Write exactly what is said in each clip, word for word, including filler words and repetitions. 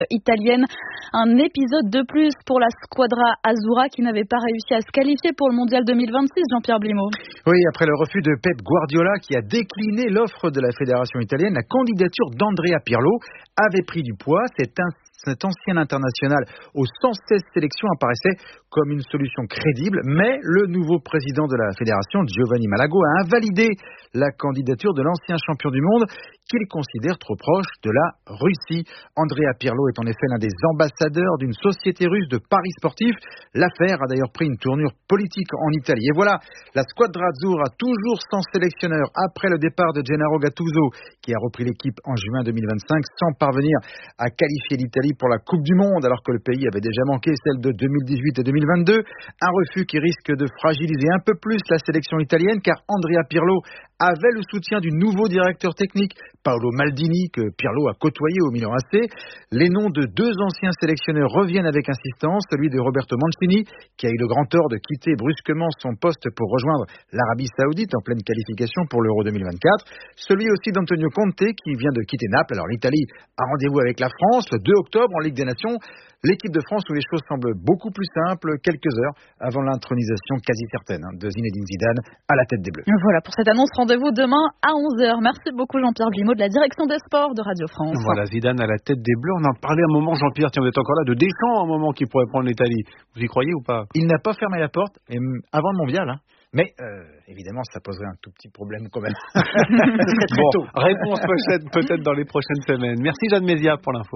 italienne. Un épisode de plus pour la Squadra Azzurra qui n'avait pas réussi à se qualifier pour le mondial deux mille vingt-six, Jean-Pierre Blimaud. Oui, après le refus de Pep Guardiola qui a décliné l'offre de la fédération italienne, la candidature d'Andrea Pirlo avait pris du poids. C'est un Cet ancien international aux cent seize sélections apparaissait comme une solution crédible, mais le nouveau président de la fédération, Giovanni Malago, a invalidé la candidature de l'ancien champion du monde qu'il considère trop proche de la Russie. Andrea Pirlo est en effet l'un des ambassadeurs d'une société russe de paris sportifs. L'affaire a d'ailleurs pris une tournure politique en Italie. Et voilà, la Squadra Azzurra, toujours sans sélectionneur après le départ de Gennaro Gattuso, qui a repris l'équipe en juin deux mille vingt-cinq sans parvenir à qualifier l'Italie pour la Coupe du Monde, alors que le pays avait déjà manqué celle de deux mille dix-huit et deux mille vingt-deux. Un refus qui risque de fragiliser un peu plus la sélection italienne, car Andrea Pirlo avait le soutien du nouveau directeur technique, Paolo Maldini, que Pirlo a côtoyé au Milan A C. Les noms de deux anciens sélectionneurs reviennent avec insistance, celui de Roberto Mancini, qui a eu le grand tort de quitter brusquement son poste pour rejoindre l'Arabie Saoudite en pleine qualification pour l'Euro deux mille vingt-quatre. Celui aussi d'Antonio Conte, qui vient de quitter Naples. Alors l'Italie a rendez-vous avec la France le deux octobre en Ligue des Nations. L'équipe de France où les choses semblent beaucoup plus simples, quelques heures avant l'intronisation quasi certaine de Zinedine Zidane à la tête des Bleus. Voilà pour cette annonce, rendez-vous demain à onze heures. Merci beaucoup Jean-Pierre Blimaud de la direction des sports de Radio France. Voilà, Zidane à la tête des Bleus. On en parlait un moment, Jean-Pierre, tiens, vous êtes encore là, de Deschamps à un moment qui pourrait prendre l'Italie. Vous y croyez ou pas? Il n'a pas fermé la porte et avant le mondial, hein. Mais euh, évidemment, ça poserait un tout petit problème quand même. Bon, réponse peut-être, peut-être dans les prochaines semaines. Merci Jeanne Mézia pour l'info.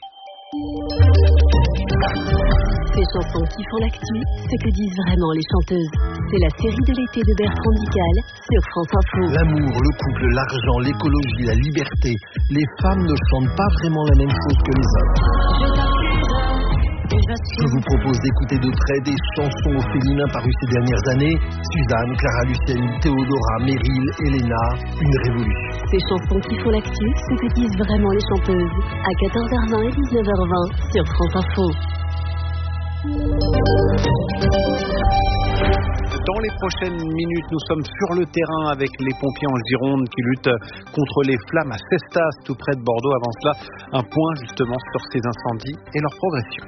Ces chansons qui font l'actu, ce que disent vraiment les chanteuses. C'est la série de l'été de Bertrand Dical sur France Info. L'amour, le couple, l'argent, l'écologie, la liberté. Les femmes ne chantent pas vraiment la même chose que les hommes. Je vous propose d'écouter de près des chansons au féminin parues ces dernières années. Suzanne, Clara Luciani, Théodora, Meryl, Elena, une révolution. Ces chansons qui font l'actu, ce que disent vraiment les chanteuses. À quatorze heures vingt et dix-neuf heures vingt sur France Info. Dans les prochaines minutes, nous sommes sur le terrain avec les pompiers en Gironde qui luttent contre les flammes à Cestas, tout près de Bordeaux. Avant cela, un point justement sur ces incendies et leur progression.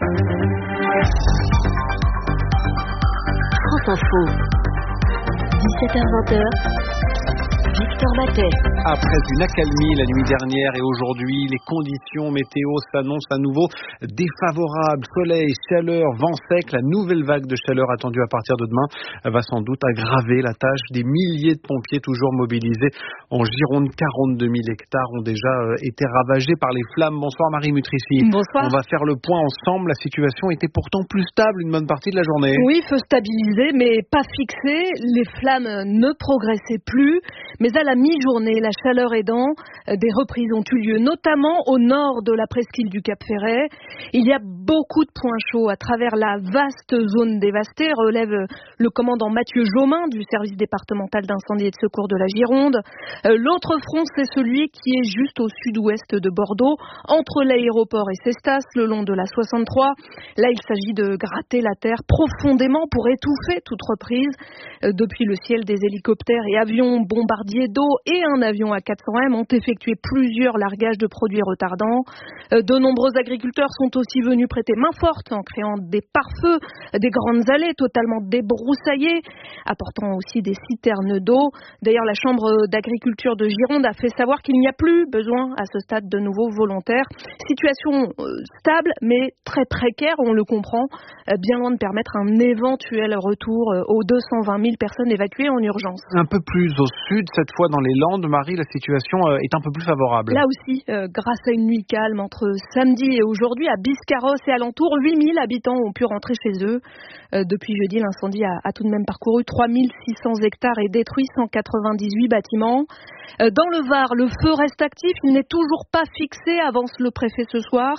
France Info, dix-sept heures vingt. Victor Battet. Après une accalmie la nuit dernière et aujourd'hui, les conditions météo s'annoncent à nouveau défavorables. Soleil, chaleur, vent sec. La nouvelle vague de chaleur attendue à partir de demain va sans doute aggraver la tâche des milliers de pompiers toujours mobilisés en Gironde. quarante-deux mille hectares ont déjà été ravagés par les flammes. Bonsoir Marie Mutrici. Bonsoir. On va faire le point ensemble. La situation était pourtant plus stable une bonne partie de la journée. Oui, feu stabilisé mais pas fixé. Les flammes ne progressaient plus. Mais à la mi-journée, la chaleur aidant, des reprises ont eu lieu, notamment au nord de la presqu'île du Cap-Ferret. Il y a beaucoup de points chauds à travers la vaste zone dévastée, relève le commandant Mathieu Jomain du service départemental d'incendie et de secours de la Gironde. L'autre front, c'est celui qui est juste au sud-ouest de Bordeaux, entre l'aéroport et Cestas, le long de la soixante-trois. Là, il s'agit de gratter la terre profondément pour étouffer toute reprise. Depuis le ciel, des hélicoptères et avions bombardiers d'eau et un avion A quatre cents M ont effectué plusieurs largages de produits retardants. De nombreux agriculteurs sont aussi venus prêter main forte en créant des pare-feux, des grandes allées totalement débroussaillées, apportant aussi des citernes d'eau. D'ailleurs, la Chambre d'agriculture de Gironde a fait savoir qu'il n'y a plus besoin à ce stade de nouveaux volontaires. Situation stable mais très précaire, on le comprend, bien loin de permettre un éventuel retour aux deux cent vingt mille personnes évacuées en urgence. Un peu plus au sud, cette fois dans les Landes, Marie, la situation est un peu plus favorable. Là aussi, euh, grâce à une nuit calme entre samedi et aujourd'hui, à Biscarrosse et alentour, huit mille habitants ont pu rentrer chez eux. Euh, depuis jeudi, l'incendie a, a tout de même parcouru trois mille six cents hectares et détruit cent quatre-vingt-dix-huit bâtiments. Euh, dans le Var, le feu reste actif, il n'est toujours pas fixé, avance le préfet ce soir.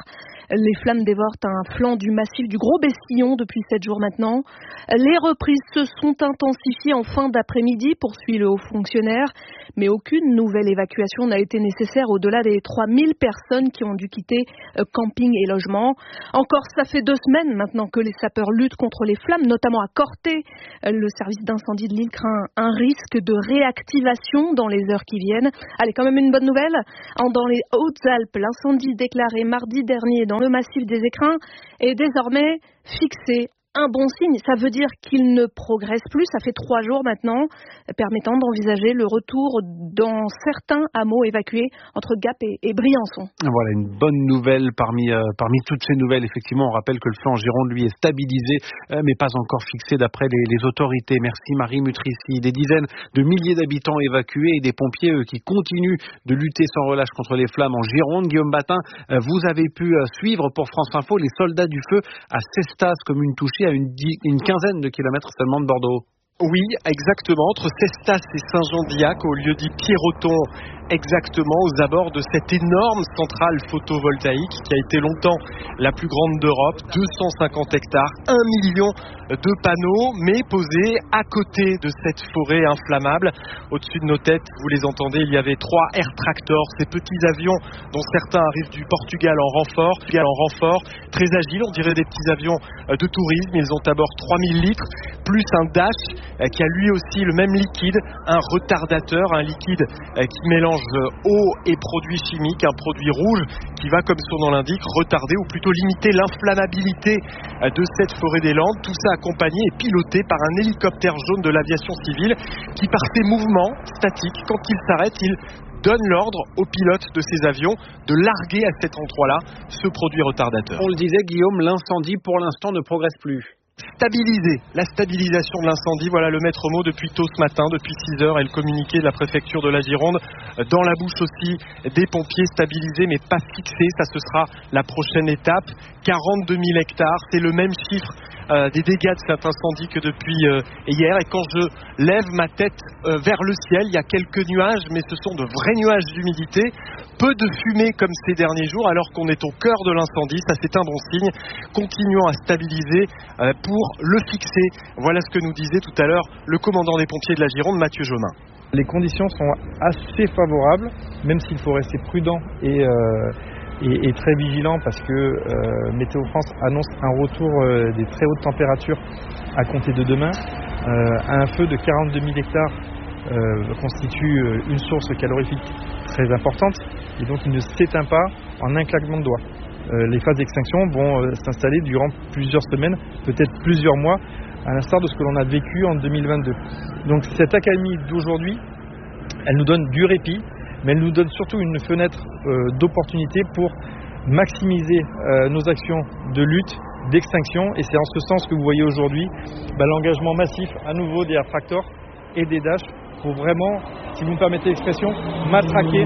Les flammes dévorent un flanc du massif du Gros Bessillon depuis sept jours maintenant. Les reprises se sont intensifiées en fin d'après-midi, poursuit le haut fonctionnaire, mais aucune nouvelle évacuation n'a été nécessaire au-delà des trois mille personnes qui ont dû quitter camping et logement. Encore, ça fait deux semaines maintenant que les sapeurs luttent contre les flammes, notamment à Corté. Le service d'incendie de l'île craint un risque de réactivation dans les heures qui viennent. Allez, quand même une bonne nouvelle. Dans les Hautes-Alpes, l'incendie déclaré mardi dernier dans le massif des Écrins est désormais fixé. Un bon signe, ça veut dire qu'il ne progresse plus, ça fait trois jours maintenant, permettant d'envisager le retour dans certains hameaux évacués entre Gap et, et Briançon. Voilà une bonne nouvelle parmi, euh, parmi toutes ces nouvelles. Effectivement, on rappelle que le flanc en Gironde, lui, est stabilisé, euh, mais pas encore fixé d'après les, les autorités. Merci Marie Mutrici. Des dizaines de milliers d'habitants évacués et des pompiers eux, qui continuent de lutter sans relâche contre les flammes en Gironde. Guillaume Batin, euh, vous avez pu euh, suivre pour France Info les soldats du feu à Cestas, commune touchée à une, une quinzaine de kilomètres seulement de Bordeaux. Oui, exactement, entre Cestas et Saint-Jean-d'Illac, au lieu dit Pierroton, exactement aux abords de cette énorme centrale photovoltaïque qui a été longtemps la plus grande d'Europe, deux cent cinquante hectares, un million de panneaux, mais posés à côté de cette forêt inflammable. Au-dessus de nos têtes, vous les entendez, il y avait trois Air Tractor, ces petits avions dont certains arrivent du Portugal en renfort, en renfort, très agiles, on dirait des petits avions de tourisme. Ils ont à bord trois mille litres, plus un Dash qui a lui aussi le même liquide, un retardateur, un liquide qui mélange eau et produits chimiques, un produit rouge qui va, comme son nom l'indique, retarder ou plutôt limiter l'inflammabilité de cette forêt des Landes. Tout ça accompagné et piloté par un hélicoptère jaune de l'aviation civile qui, par ses mouvements statiques, quand il s'arrête, il donne l'ordre aux pilotes de ces avions de larguer à cet endroit-là ce produit retardateur. On le disait, Guillaume, l'incendie pour l'instant ne progresse plus. Stabiliser, la stabilisation de l'incendie, voilà le maître mot depuis tôt ce matin, depuis six heures, et le communiqué de la préfecture de la Gironde, dans la bouche aussi des pompiers, stabilisés mais pas fixés, ça ce sera la prochaine étape, quarante-deux mille hectares, c'est le même chiffre euh, des dégâts de cet incendie que depuis euh, hier, et quand je lève ma tête euh, vers le ciel, il y a quelques nuages, mais ce sont de vrais nuages d'humidité, peu de fumée comme ces derniers jours, alors qu'on est au cœur de l'incendie, ça c'est un bon signe. Continuons à stabiliser euh, pour le fixer. Voilà ce que nous disait tout à l'heure le commandant des pompiers de la Gironde, Mathieu Jomin. Les conditions sont assez favorables, même s'il faut rester prudent et, euh, et, et très vigilant, parce que euh, Météo France annonce un retour euh, des très hautes températures à compter de demain. Euh, un feu de quarante-deux mille hectares euh, constitue une source calorifique très importante, et donc il ne s'éteint pas en un claquement de doigts. Euh, les phases d'extinction vont euh, s'installer durant plusieurs semaines, peut-être plusieurs mois, à l'instar de ce que l'on a vécu en deux mille vingt-deux. Donc cette accalmie d'aujourd'hui, elle nous donne du répit, mais elle nous donne surtout une fenêtre euh, d'opportunité pour maximiser euh, nos actions de lutte, d'extinction, et c'est en ce sens que vous voyez aujourd'hui bah, l'engagement massif à nouveau des Air Tractor et des Dash pour vraiment, si vous me permettez l'expression, matraquer,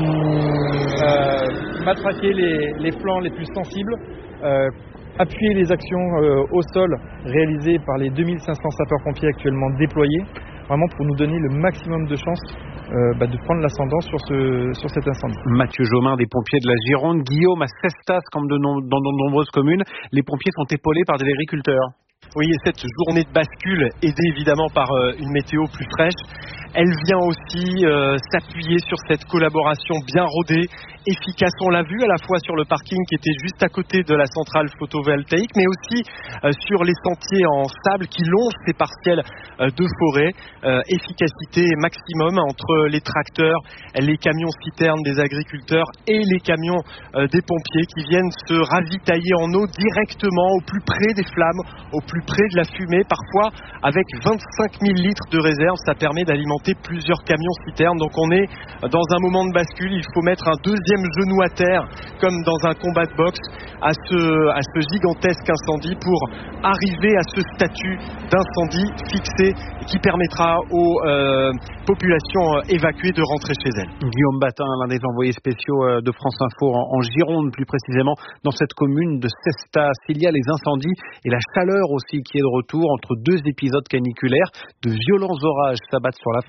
euh, matraquer les, les flancs les plus sensibles, euh, appuyer les actions euh, au sol réalisées par les deux mille cinq cents sapeurs-pompiers actuellement déployés, vraiment pour nous donner le maximum de chances euh, bah, de prendre l'ascendant sur, ce, sur cet incendie. Mathieu Jomin des pompiers de la Gironde. Guillaume, à Cestas, comme de no- dans de nombreuses communes, les pompiers sont épaulés par des agriculteurs. Oui, et cette journée de bascule, aidée évidemment par euh, une météo plus fraîche, elle vient aussi euh, s'appuyer sur cette collaboration bien rodée, efficace. On l'a vu à la fois sur le parking qui était juste à côté de la centrale photovoltaïque, mais aussi euh, sur les sentiers en sable qui longent ces parcelles euh, de forêt. Euh, efficacité maximum entre les tracteurs, les camions citernes des agriculteurs et les camions euh, des pompiers qui viennent se ravitailler en eau directement au plus près des flammes, au plus près de la fumée. Parfois, avec vingt-cinq mille litres de réserve, ça permet d'alimenter plusieurs camions citernes. Donc on est dans un moment de bascule, il faut mettre un deuxième genou à terre, comme dans un combat de boxe, à ce, à ce gigantesque incendie pour arriver à ce statut d'incendie fixé qui permettra aux euh, populations évacuées de rentrer chez elles. Guillaume Batin, l'un des envoyés spéciaux de France Info en, en Gironde, plus précisément dans cette commune de Cestas. Il y a les incendies et la chaleur aussi qui est de retour entre deux épisodes caniculaires. De violents orages s'abattent sur la France.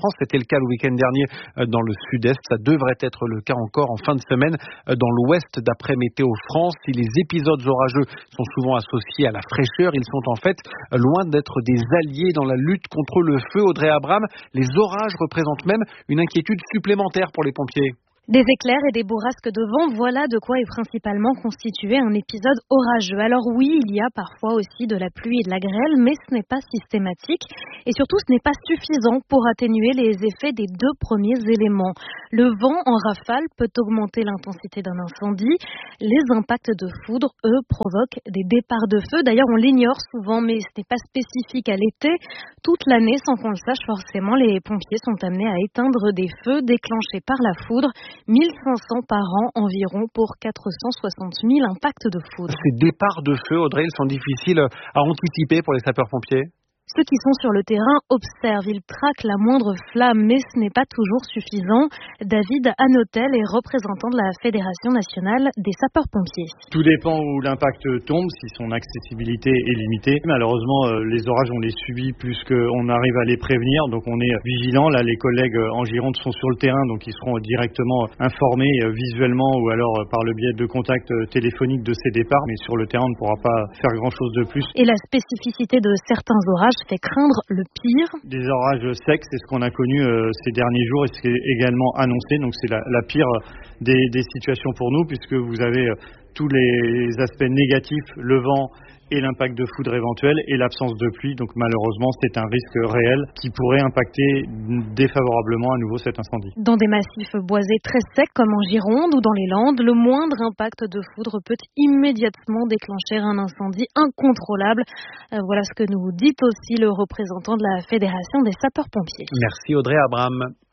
France. C'était le cas le week-end dernier dans le sud-est. Ça devrait être le cas encore en fin de semaine dans l'ouest d'après Météo France. Si les épisodes orageux sont souvent associés à la fraîcheur, ils sont en fait loin d'être des alliés dans la lutte contre le feu. Audrey Abraham, les orages représentent même une inquiétude supplémentaire pour les pompiers. Des éclairs et des bourrasques de vent, voilà de quoi est principalement constitué un épisode orageux. Alors oui, il y a parfois aussi de la pluie et de la grêle, mais ce n'est pas systématique et surtout ce n'est pas suffisant pour atténuer les effets des deux premiers éléments. Le vent en rafale peut augmenter l'intensité d'un incendie. Les impacts de foudre, eux, provoquent des départs de feu. D'ailleurs, on l'ignore souvent, mais ce n'est pas spécifique à l'été. Toute l'année, sans qu'on le sache forcément, les pompiers sont amenés à éteindre des feux déclenchés par la foudre. mille cinq cents par an environ pour quatre cent soixante mille impacts de foudre. Ces départs de feu, Audrey, ils sont difficiles à anticiper pour les sapeurs-pompiers? Ceux qui sont sur le terrain observent, ils traquent la moindre flamme, mais ce n'est pas toujours suffisant. David Hanotel est représentant de la Fédération nationale des sapeurs-pompiers. Tout dépend où l'impact tombe, si son accessibilité est limitée. Malheureusement, les orages, on les subit plus qu'on arrive à les prévenir, donc on est vigilant. Là, les collègues en Gironde sont sur le terrain, donc ils seront directement informés visuellement ou alors par le biais de contacts téléphoniques de ces départs. Mais sur le terrain, on ne pourra pas faire grand-chose de plus. Et la spécificité de certains orages fait craindre le pire. Des orages secs, c'est ce qu'on a connu euh, ces derniers jours et c'est également annoncé. Donc c'est la, la pire des, des situations pour nous puisque vous avez euh, tous les aspects négatifs, le vent et l'impact de foudre éventuel et l'absence de pluie. Donc malheureusement, c'est un risque réel qui pourrait impacter défavorablement à nouveau cet incendie. Dans des massifs boisés très secs comme en Gironde ou dans les Landes, le moindre impact de foudre peut immédiatement déclencher un incendie incontrôlable. Euh, voilà ce que nous dit aussi le représentant de la Fédération des sapeurs-pompiers. Merci Audrey Abraham.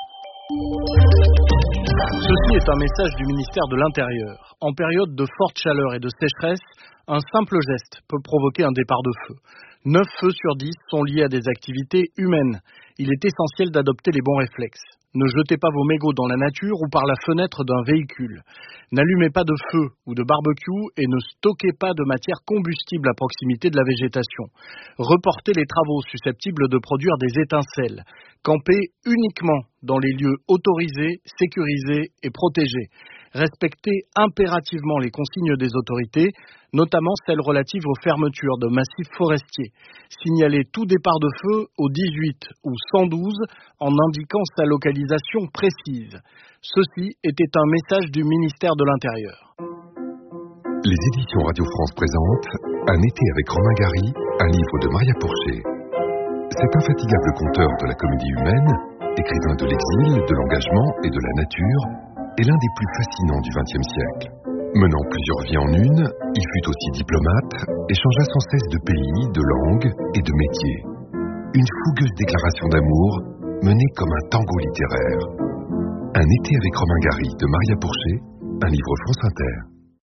Ceci est un message du ministère de l'Intérieur. En période de forte chaleur et de sécheresse, un simple geste peut provoquer un départ de feu. neuf feux sur dix sont liés à des activités humaines. Il est essentiel d'adopter les bons réflexes. Ne jetez pas vos mégots dans la nature ou par la fenêtre d'un véhicule. N'allumez pas de feu ou de barbecue et ne stockez pas de matière combustible à proximité de la végétation. Reportez les travaux susceptibles de produire des étincelles. Campez uniquement dans les lieux autorisés, sécurisés et protégés. Respectez impérativement les consignes des autorités, notamment celles relatives aux fermetures de massifs forestiers. Signalez tout départ de feu au dix-huit ou cent douze en indiquant sa localisation précise. Ceci était un message du ministère de l'Intérieur. Les éditions Radio France présentent Un été avec Romain Gary, un livre de Maria Pourchet. Cet infatigable conteur de la comédie humaine, écrivain de l'exil, de l'engagement et de la nature, est l'un des plus fascinants du vingtième siècle. Menant plusieurs vies en une, il fut aussi diplomate et changea sans cesse de pays, de langue et de métier. Une fougueuse déclaration d'amour menée comme un tango littéraire. Un été avec Romain Gary de Maria Pourchet, un livre France Inter.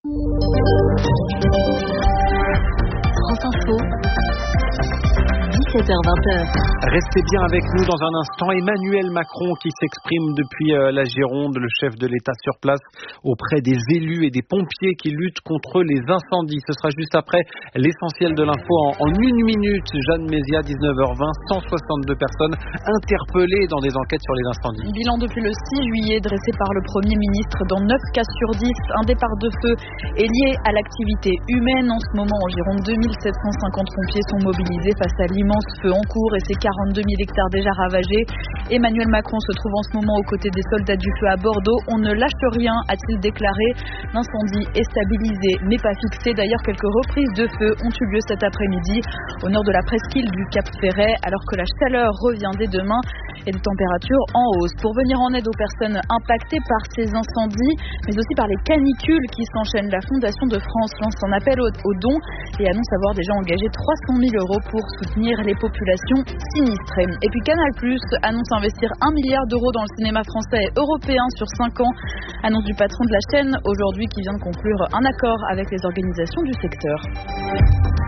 France Info. dix-sept heures vingt. Restez bien avec nous dans un instant. Emmanuel Macron qui s'exprime depuis euh, la Gironde, le chef de l'État sur place, auprès des élus et des pompiers qui luttent contre les incendies. Ce sera juste après l'essentiel de l'info en, en une minute. Jeanne Mézia, dix-neuf heures vingt, cent soixante-deux personnes interpellées dans des enquêtes sur les incendies. Bilan depuis le six juillet dressé par le Premier ministre. Dans neuf cas sur dix, un départ de feu est lié à l'activité humaine. En ce moment, en Gironde, deux mille sept cent cinquante pompiers sont mobilisés face à l'immense feu en cours et ses quarante-deux mille hectares déjà ravagés. Emmanuel Macron se trouve en ce moment aux côtés des soldats du feu à Bordeaux. On ne lâche rien, a-t-il déclaré. L'incendie est stabilisé mais pas fixé. D'ailleurs, quelques reprises de feu ont eu lieu cet après-midi au nord de la presqu'île du Cap Ferret, alors que la chaleur revient dès demain et des températures en hausse. Pour venir en aide aux personnes impactées par ces incendies, mais aussi par les canicules qui s'enchaînent, la Fondation de France lance un appel aux, aux dons et annonce avoir déjà engagé trois cent mille euros pour soutenir les populations sinistrées. Et puis Canal plus, annonce investir un milliard d'euros dans le cinéma français et européen sur cinq ans. Annonce du patron de la chaîne aujourd'hui qui vient de conclure un accord avec les organisations du secteur.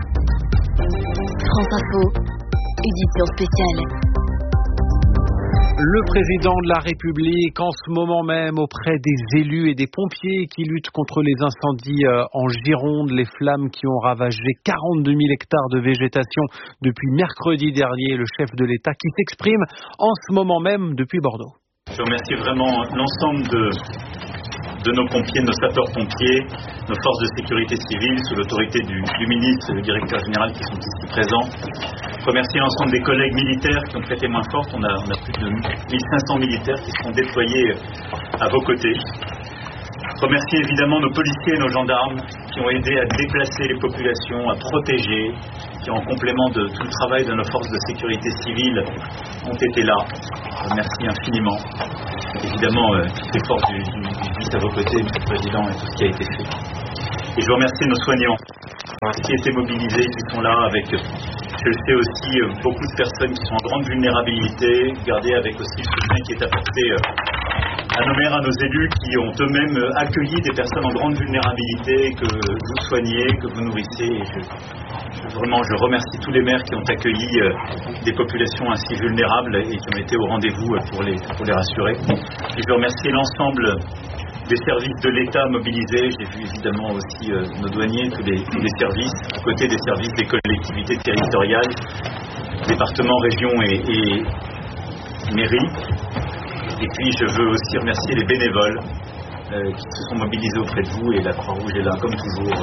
France Info, édition spéciale. Le président de la République, en ce moment même, auprès des élus et des pompiers qui luttent contre les incendies en Gironde, les flammes qui ont ravagé quarante-deux mille hectares de végétation depuis mercredi dernier. Le chef de l'État qui s'exprime en ce moment même depuis Bordeaux. Je remercie vraiment l'ensemble de, de nos pompiers, de nos sapeurs-pompiers, nos forces de sécurité civile, sous l'autorité du, du ministre et du directeur général qui sont ici présents. Je remercie l'ensemble des collègues militaires qui ont prêté main forte. On a, on a plus de mille cinq cents militaires qui seront déployés à vos côtés. Je remercie évidemment nos policiers et nos gendarmes qui ont aidé à déplacer les populations, à protéger, qui en complément de tout le travail de nos forces de sécurité civile ont été là. Je remercie infiniment. Évidemment, euh, toutes les forces du, du, du vice à vos côtés, Monsieur le Président, et tout ce qui a été fait. Et je remercie nos soignants qui étaient mobilisés, qui sont là avec, je le sais aussi, beaucoup de personnes qui sont en grande vulnérabilité, gardez avec aussi le soutien qui est apporté à nos maires, à nos élus qui ont eux-mêmes accueilli des personnes en grande vulnérabilité, que vous soignez, que vous nourrissez. Et je, je, vraiment, je remercie tous les maires qui ont accueilli des populations ainsi vulnérables et qui ont été au rendez-vous pour les, pour les rassurer. Et je remercie l'ensemble des services de l'État mobilisés. J'ai vu évidemment aussi euh, nos douaniers, tous les, tous les services, à côté des services des collectivités territoriales, départements, régions et, et mairies. Et puis je veux aussi remercier les bénévoles euh, qui se sont mobilisés auprès de vous, et la Croix-Rouge est là comme toujours.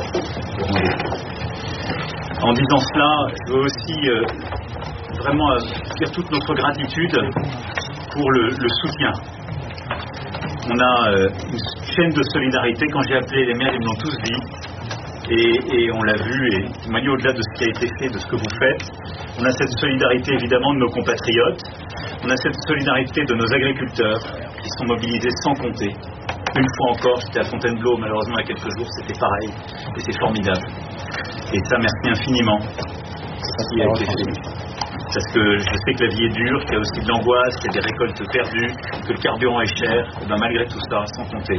En disant cela, je veux aussi euh, vraiment dire toute notre gratitude pour le, le soutien. On a euh, une chaîne de solidarité. Quand j'ai appelé les maires, ils me l'ont tous dit. Et, et on l'a vu, et témoigner au-delà de ce qui a été fait, de ce que vous faites. On a cette solidarité évidemment de nos compatriotes. On a cette solidarité de nos agriculteurs qui sont mobilisés sans compter. Une fois encore, j'étais à Fontainebleau, malheureusement il y a quelques jours, c'était pareil. Et c'est formidable. Et ça, merci infiniment. Ce qui a été fait. Parce que je sais que la vie est dure, qu'il y a aussi de l'angoisse, qu'il y a des récoltes perdues, que le carburant est cher. Et bien malgré tout ça, sans compter.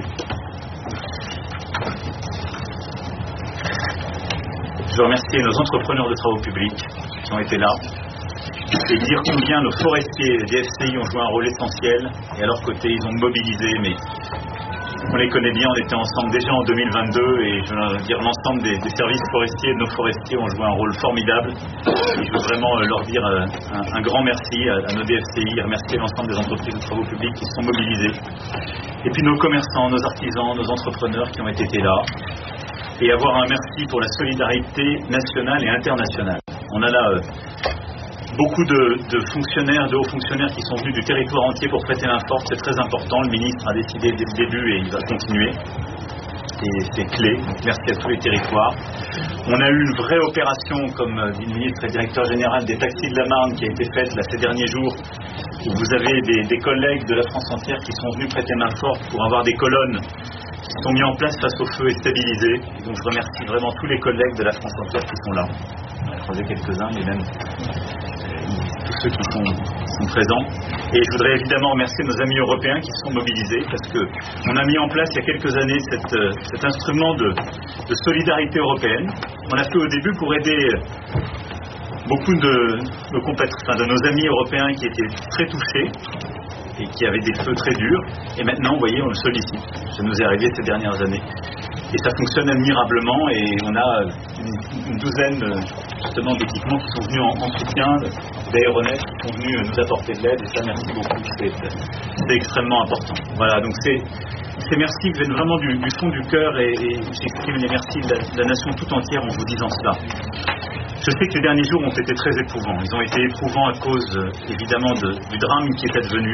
Je veux remercier nos entrepreneurs de travaux publics qui ont été là et dire combien nos forestiers et D F C I ont joué un rôle essentiel. Et à leur côté, ils ont mobilisé, mais on les connaît bien, on était ensemble déjà en deux mille vingt-deux et je veux dire l'ensemble des, des services forestiers et de nos forestiers ont joué un rôle formidable. Et je veux vraiment leur dire un, un grand merci à, à nos D F C I, remercier l'ensemble des entreprises de travaux publics qui se sont mobilisées. Et puis nos commerçants, nos artisans, nos entrepreneurs qui ont été là. Et avoir un merci pour la solidarité nationale et internationale. On a là euh, beaucoup de, de fonctionnaires, de hauts fonctionnaires qui sont venus du territoire entier pour prêter main forte. C'est très important. Le ministre a décidé dès le début et il va continuer. Et c'est clé. Donc merci à tous les territoires. On a eu une vraie opération, comme dit le ministre et le directeur général, des taxis de la Marne qui a été faite là, ces derniers jours. Où vous avez des, des collègues de la France entière qui sont venus prêter main forte pour avoir des colonnes qui sont mis en place face au feu et stabilisés. Et donc je remercie vraiment tous les collègues de la France entière qui sont là. On a croisé quelques-uns, mais même euh, tous ceux qui sont, sont présents. Et je voudrais évidemment remercier nos amis européens qui se sont mobilisés parce qu'on a mis en place il y a quelques années cette, euh, cet instrument de, de solidarité européenne. On l'a fait au début pour aider beaucoup de nos compatriotes, enfin de nos amis européens qui étaient très touchés et qui avaient des feux très durs. Et maintenant, vous voyez, on le sollicite. Ça nous est arrivé ces dernières années. Et ça fonctionne admirablement et on a une, une douzaine justement d'équipements qui sont venus en, en soutien, d'aéronefs qui sont venus nous apporter de l'aide et ça, merci beaucoup. C'est, c'est extrêmement important. Voilà, donc c'est, ces merci viennent vraiment du, du fond du cœur et, et j'exprime les merci de la, de la nation tout entière en vous disant cela. Je sais que les derniers jours ont été très éprouvants. Ils ont été éprouvants à cause, évidemment, de, du drame qui est advenu.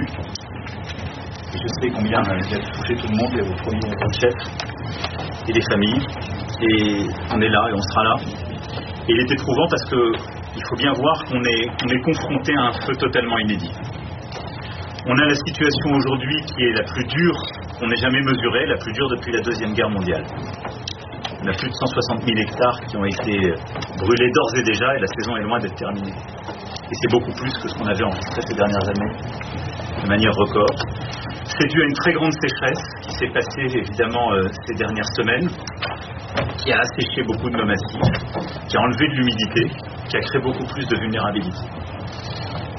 Et je sais combien il a touché tout le monde, et au premier chef, et les familles. Et on est là, et on sera là. Et il est éprouvant parce qu'il faut bien voir qu'on est, on est confronté à un feu totalement inédit. On a la situation aujourd'hui qui est la plus dure qu'on ait jamais mesurée, la plus dure depuis la Deuxième Guerre mondiale. On a plus de cent soixante mille hectares qui ont été brûlés d'ores et déjà et la saison est loin d'être terminée. Et c'est beaucoup plus que ce qu'on avait enregistré ces dernières années, de manière record. C'est dû à une très grande sécheresse qui s'est passée évidemment euh, ces dernières semaines, qui a asséché beaucoup de nos massifs, qui a enlevé de l'humidité, qui a créé beaucoup plus de vulnérabilité.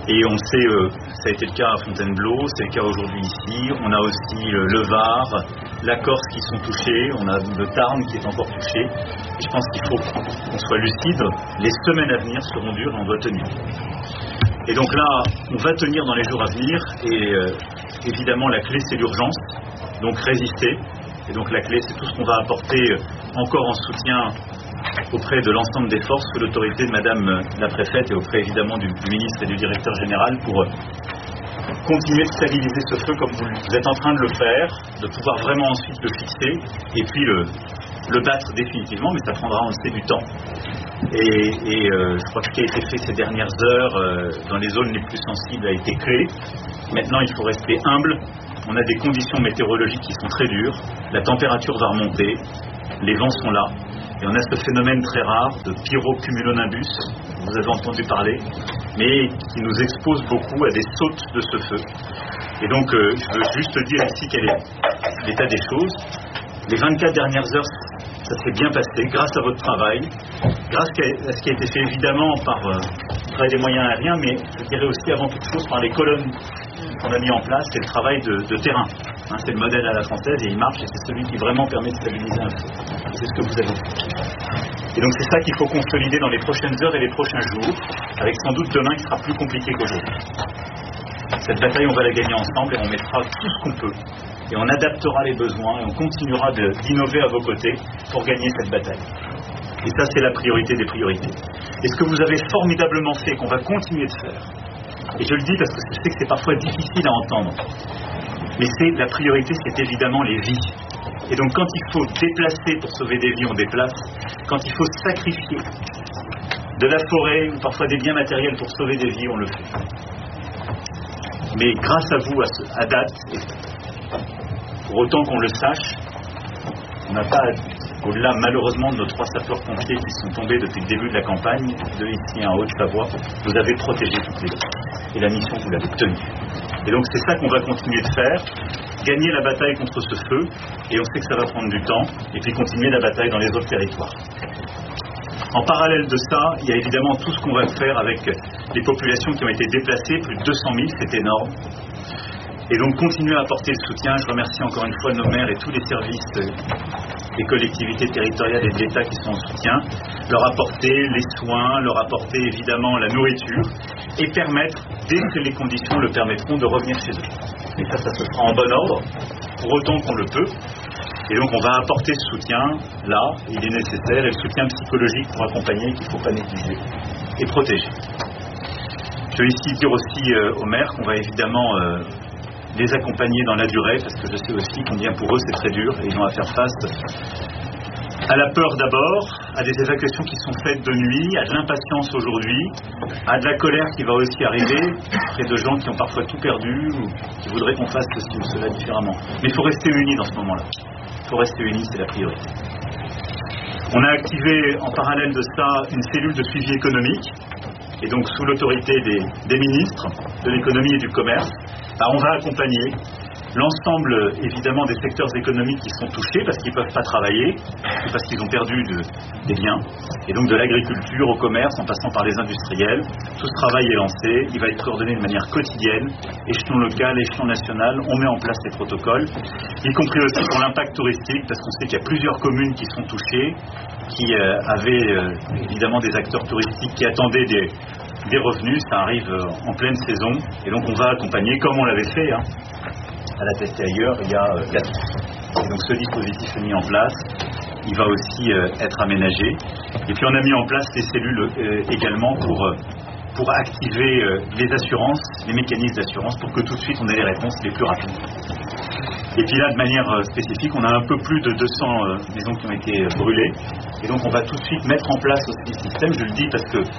Et on sait, euh, ça a été le cas à Fontainebleau, c'est le cas aujourd'hui ici. On a aussi euh, le Var, la Corse qui sont touchés, on a le Tarn qui est encore touché. Et je pense qu'il faut qu'on soit lucide. Les semaines à venir seront dures et on doit tenir. Et donc là, on va tenir dans les jours à venir. Et euh, évidemment, la clé, c'est l'urgence. Donc résister. Et donc la clé, c'est tout ce qu'on va apporter euh, encore en soutien auprès de l'ensemble des forces sous l'autorité de Madame la Préfète et auprès évidemment du, du ministre et du directeur général pour euh, continuer de stabiliser ce feu comme vous, vous êtes en train de le faire, de pouvoir vraiment ensuite le fixer et puis le, le battre définitivement, mais ça prendra, on le sait, du temps. Et, et euh, je crois que ce qui a été fait ces dernières heures euh, dans les zones les plus sensibles a été clé. Maintenant, il faut rester humble. On a des conditions météorologiques qui sont très dures. La température va remonter. Les vents sont là. Et on a ce phénomène très rare de pyrocumulonimbus, vous avez entendu parler, mais qui nous expose beaucoup à des sautes de ce feu. Et donc, euh, je veux juste dire ici quel est l'état des choses. Les vingt-quatre dernières heures, ça s'est bien passé grâce à votre travail, grâce à ce qui a été fait évidemment par euh, le travail des moyens aériens, mais je dirais aussi avant toute chose par les colonnes qu'on a mis en place, c'est le travail de, de terrain. Hein, c'est le modèle à la française et il marche et c'est celui qui vraiment permet de stabiliser un feu. C'est ce que vous avez fait. Et donc c'est ça qu'il faut consolider dans les prochaines heures et les prochains jours, avec sans doute demain qui sera plus compliqué qu'aujourd'hui. Cette bataille, on va la gagner ensemble et on mettra tout ce qu'on peut. Et on adaptera les besoins et on continuera de, d'innover à vos côtés pour gagner cette bataille. Et ça, c'est la priorité des priorités. Et ce que vous avez formidablement fait, qu'on va continuer de faire, et je le dis parce que je sais que c'est parfois difficile à entendre, mais c'est la priorité, c'est évidemment les vies. Et donc quand il faut déplacer pour sauver des vies, on déplace. Quand il faut sacrifier de la forêt ou parfois des biens matériels pour sauver des vies, on le fait. Mais grâce à vous, à, ce, à date, pour autant qu'on le sache, on n'a pas, au-delà malheureusement de nos trois sapeurs-pompiers qui sont tombés depuis le début de la campagne, deux ici en Haute-Savoie, vous avez protégé toutes les deux. Et la mission, vous l'avez tenue. Et donc c'est ça qu'on va continuer de faire, gagner la bataille contre ce feu, et on sait que ça va prendre du temps, et puis continuer la bataille dans les autres territoires. En parallèle de ça, il y a évidemment tout ce qu'on va faire avec les populations qui ont été déplacées, plus de deux cent mille, c'est énorme. Et donc continuer à apporter le soutien. Je remercie encore une fois nos maires et tous les services des collectivités territoriales et de l'État qui sont en soutien, leur apporter les soins, leur apporter évidemment la nourriture et permettre, dès que les conditions le permettront, de revenir chez eux. Et ça, ça se fera en bon ordre, pour autant qu'on le peut. Et donc on va apporter ce soutien, là, il est nécessaire, et le soutien psychologique pour accompagner, qu'il ne faut pas négliger, et protéger. Je veux ici dire aussi euh, aux maires qu'on va évidemment euh, les accompagner dans la durée, parce que je sais aussi combien pour eux c'est très dur, et ils ont à faire face à la peur d'abord, à des évacuations qui sont faites de nuit, à de l'impatience aujourd'hui, à de la colère qui va aussi arriver auprès de gens qui ont parfois tout perdu, ou qui voudraient qu'on fasse ceci ou cela différemment. Mais il faut rester unis dans ce moment-là. Il faut rester unis, c'est la priorité. On a activé en parallèle de ça une cellule de suivi économique, et donc sous l'autorité des, des ministres de l'économie et du commerce, bah, on va accompagner l'ensemble évidemment des secteurs économiques qui sont touchés parce qu'ils ne peuvent pas travailler, parce qu'ils ont perdu de, des biens, et donc de l'agriculture au commerce en passant par les industriels. Tout ce travail est lancé, il va être coordonné de manière quotidienne, échelon local, échelon national, on met en place les protocoles, y compris aussi pour l'impact touristique, parce qu'on sait qu'il y a plusieurs communes qui sont touchées, qui euh, avaient euh, évidemment des acteurs touristiques qui attendaient des, des revenus, ça arrive euh, en pleine saison, et donc on va accompagner comme on l'avait fait, hein, à la tester ailleurs, il y a euh, quatre ans. Et donc ce dispositif est mis en place, il va aussi euh, être aménagé. Et puis on a mis en place des cellules euh, également pour, euh, pour activer euh, les assurances, les mécanismes d'assurance, pour que tout de suite on ait les réponses les plus rapides. Et puis là, de manière euh, spécifique, on a un peu plus de deux cents euh, maisons qui ont été euh, brûlées. Et donc on va tout de suite mettre en place aussi le système, je le dis parce que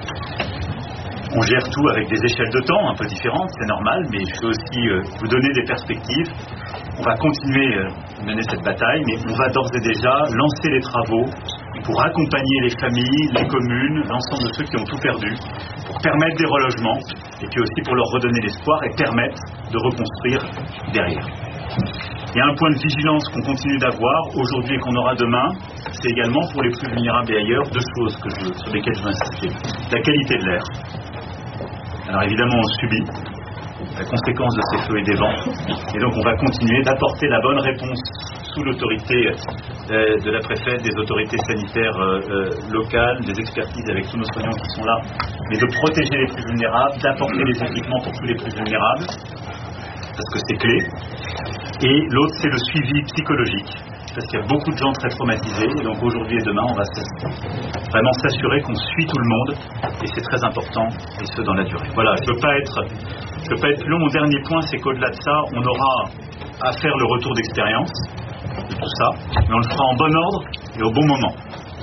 on gère tout avec des échelles de temps un peu différentes, c'est normal, mais je veux aussi euh, vous donner des perspectives. On va continuer à euh, mener cette bataille, mais on va d'ores et déjà lancer les travaux pour accompagner les familles, les communes, l'ensemble de ceux qui ont tout perdu, pour permettre des relogements, et puis aussi pour leur redonner l'espoir et permettre de reconstruire derrière. Il y a un point de vigilance qu'on continue d'avoir aujourd'hui et qu'on aura demain, c'est également pour les plus vulnérables et ailleurs, deux choses que je, sur lesquelles je veux insister. La qualité de l'air. Alors évidemment, on subit la conséquence de ces feux et des vents, et donc on va continuer d'apporter la bonne réponse sous l'autorité euh, de la préfète, des autorités sanitaires euh, euh, locales, des expertises avec tous nos soignants qui sont là, mais de protéger les plus vulnérables, d'apporter les équipements pour tous les plus vulnérables, parce que c'est clé. Et l'autre, c'est le suivi psychologique, parce qu'il y a beaucoup de gens très traumatisés, et donc aujourd'hui et demain, on va vraiment s'assurer qu'on suit tout le monde, et c'est très important, et ce dans la durée. Voilà, je ne veux pas être, je veux pas être plus long. Mon dernier point, c'est qu'au-delà de ça, on aura à faire le retour d'expérience de tout ça, mais on le fera en bon ordre et au bon moment.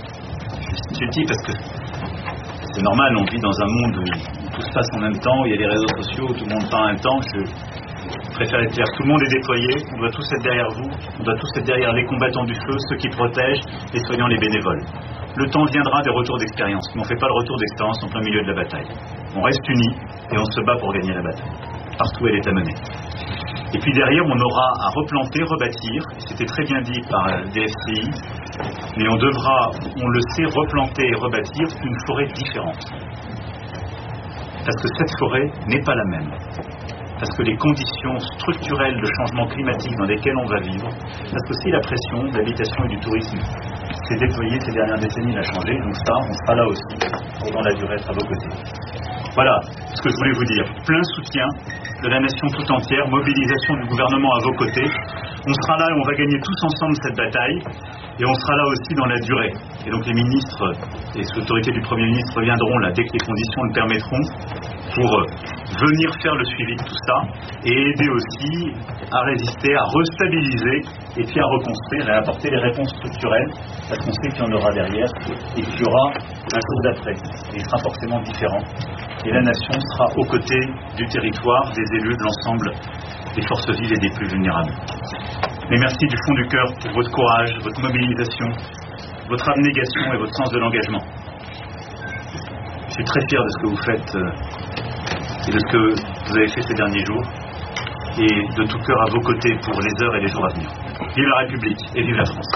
Je le dis parce que c'est normal, on vit dans un monde où tout se passe en même temps, où il y a les réseaux sociaux, où tout le monde parle en même temps. Je préfère être clair, tout le monde est déployé, on doit tous être derrière vous, on doit tous être derrière les combattants du feu, ceux qui protègent, les soignants, les bénévoles. Le temps viendra des retours d'expérience, mais on ne fait pas le retour d'expérience en plein milieu de la bataille. On reste unis et on se bat pour gagner la bataille, partout où elle est à mener. Et puis derrière, on aura à replanter, rebâtir, c'était très bien dit par D F C I, mais on devra, on le sait, replanter et rebâtir une forêt différente. Parce que cette forêt n'est pas la même. Parce que les conditions structurelles de changement climatique dans lesquelles on va vivre, parce que si la pression de l'habitation et du tourisme s'est déployée ces dernières décennies, elle a changé, donc ça, on sera là aussi, pour dans la durée être à vos côtés. Voilà ce que je voulais vous dire. Plein soutien de la nation tout entière, mobilisation du gouvernement à vos côtés. On sera là et on va gagner tous ensemble cette bataille, et on sera là aussi dans la durée. Et donc les ministres et les autorités du Premier ministre reviendront là dès que les conditions le permettront pour venir faire le suivi de tout ça et aider aussi à résister, à restabiliser et puis à reconstruire et à apporter les réponses structurelles, parce qu'on sait qu'il y en aura derrière et qu'il y aura un jour d'après. Et il sera forcément différent. Et la nation sera aux côtés du territoire, des élus, de l'ensemble des forces vives et des plus vulnérables. Mais merci du fond du cœur pour votre courage, votre mobilisation, votre abnégation et votre sens de l'engagement. Je suis très fier de ce que vous faites euh, et de ce que vous avez fait ces derniers jours, et de tout cœur à vos côtés pour les heures et les jours à venir. Vive la République et vive la France.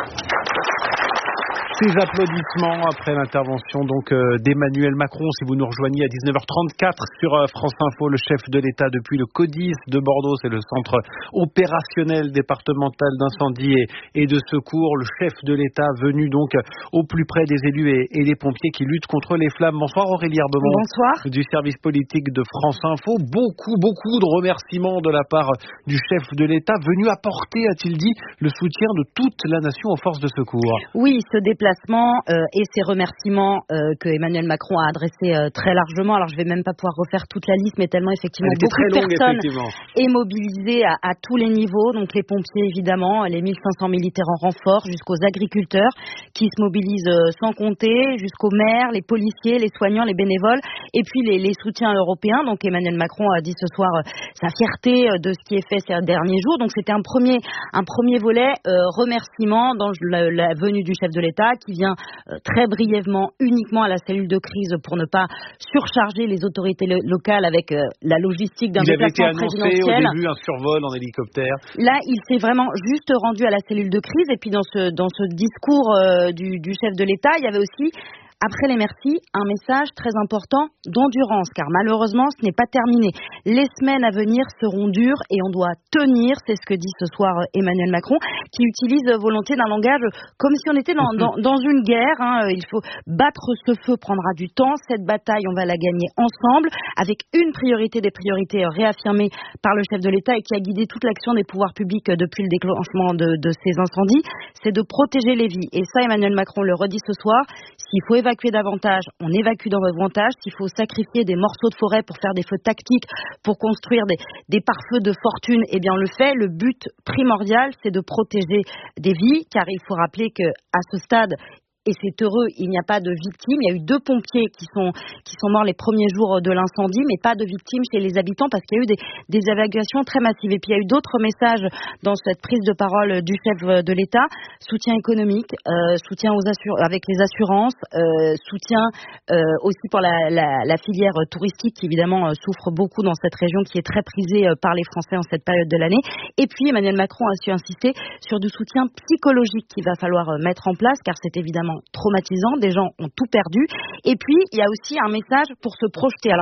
Ces applaudissements après l'intervention donc euh, d'Emmanuel Macron. Si vous nous rejoignez à dix-neuf heures trente-quatre sur euh, France Info, le chef de l'État depuis le CODIS de Bordeaux, c'est le centre opérationnel départemental d'incendie et, et de secours. Le chef de l'État venu donc au plus près des élus et, et des pompiers qui luttent contre les flammes. Bonsoir Aurélie Herbemont. Bonsoir. Du service politique de France Info. Beaucoup, beaucoup de remerciements de la part du chef de l'État venu apporter, a-t-il dit, le soutien de toute la nation aux forces de secours. Oui, ce déplacement Euh, et ces remerciements euh, que Emmanuel Macron a adressés euh, très largement. Alors je vais même pas pouvoir refaire toute la liste, mais tellement effectivement beaucoup de personnes est mobilisées à, à tous les niveaux. Donc les pompiers évidemment, les mille cinq cents militaires en renfort, jusqu'aux agriculteurs qui se mobilisent euh, sans compter, jusqu'aux maires, les policiers, les soignants, les bénévoles, et puis les, les soutiens européens. Donc Emmanuel Macron a dit ce soir euh, sa fierté euh, de ce qui est fait ces derniers jours. Donc c'était un premier, un premier volet euh, remerciement dans la, la venue du chef de l'État, qui vient euh, très brièvement uniquement à la cellule de crise pour ne pas surcharger les autorités lo- locales avec euh, la logistique d'un déplacement présidentiel. Il avait été annoncé au début un survol en hélicoptère. Là, il s'est vraiment juste rendu à la cellule de crise, et puis dans ce, dans ce discours euh, du, du chef de l'État, il y avait aussi, après les merci, un message très important d'endurance, car malheureusement, ce n'est pas terminé. Les semaines à venir seront dures et on doit tenir, c'est ce que dit ce soir Emmanuel Macron, qui utilise volontiers d'un langage comme si on était dans, dans, dans une guerre. Hein. Il faut battre ce feu, prendra du temps. Cette bataille, on va la gagner ensemble, avec une priorité des priorités réaffirmée par le chef de l'État et qui a guidé toute l'action des pouvoirs publics depuis le déclenchement de, de ces incendies, c'est de protéger les vies. Et ça, Emmanuel Macron le redit ce soir, s'il faut évacuer davantage, on évacue davantage. S'il faut sacrifier des morceaux de forêt pour faire des feux tactiques, pour construire des, des pare-feux de fortune, eh bien on le fait. Le but primordial, c'est de protéger des vies, car il faut rappeler que à ce stade, et c'est heureux, il n'y a pas de victimes. Il y a eu deux pompiers qui sont, qui sont morts les premiers jours de l'incendie, mais pas de victimes chez les habitants parce qu'il y a eu des, des évacuations très massives. Et puis il y a eu d'autres messages dans cette prise de parole du chef de l'État. Soutien économique, euh, soutien aux assur- avec les assurances, euh, soutien euh, aussi pour la, la, la filière touristique qui évidemment euh, souffre beaucoup dans cette région qui est très prisée euh, par les Français en cette période de l'année. Et puis Emmanuel Macron a su insister sur du soutien psychologique qu'il va falloir euh, mettre en place, car c'est évidemment traumatisant, des gens ont tout perdu. Et puis il y a aussi un message pour se projeter. Alors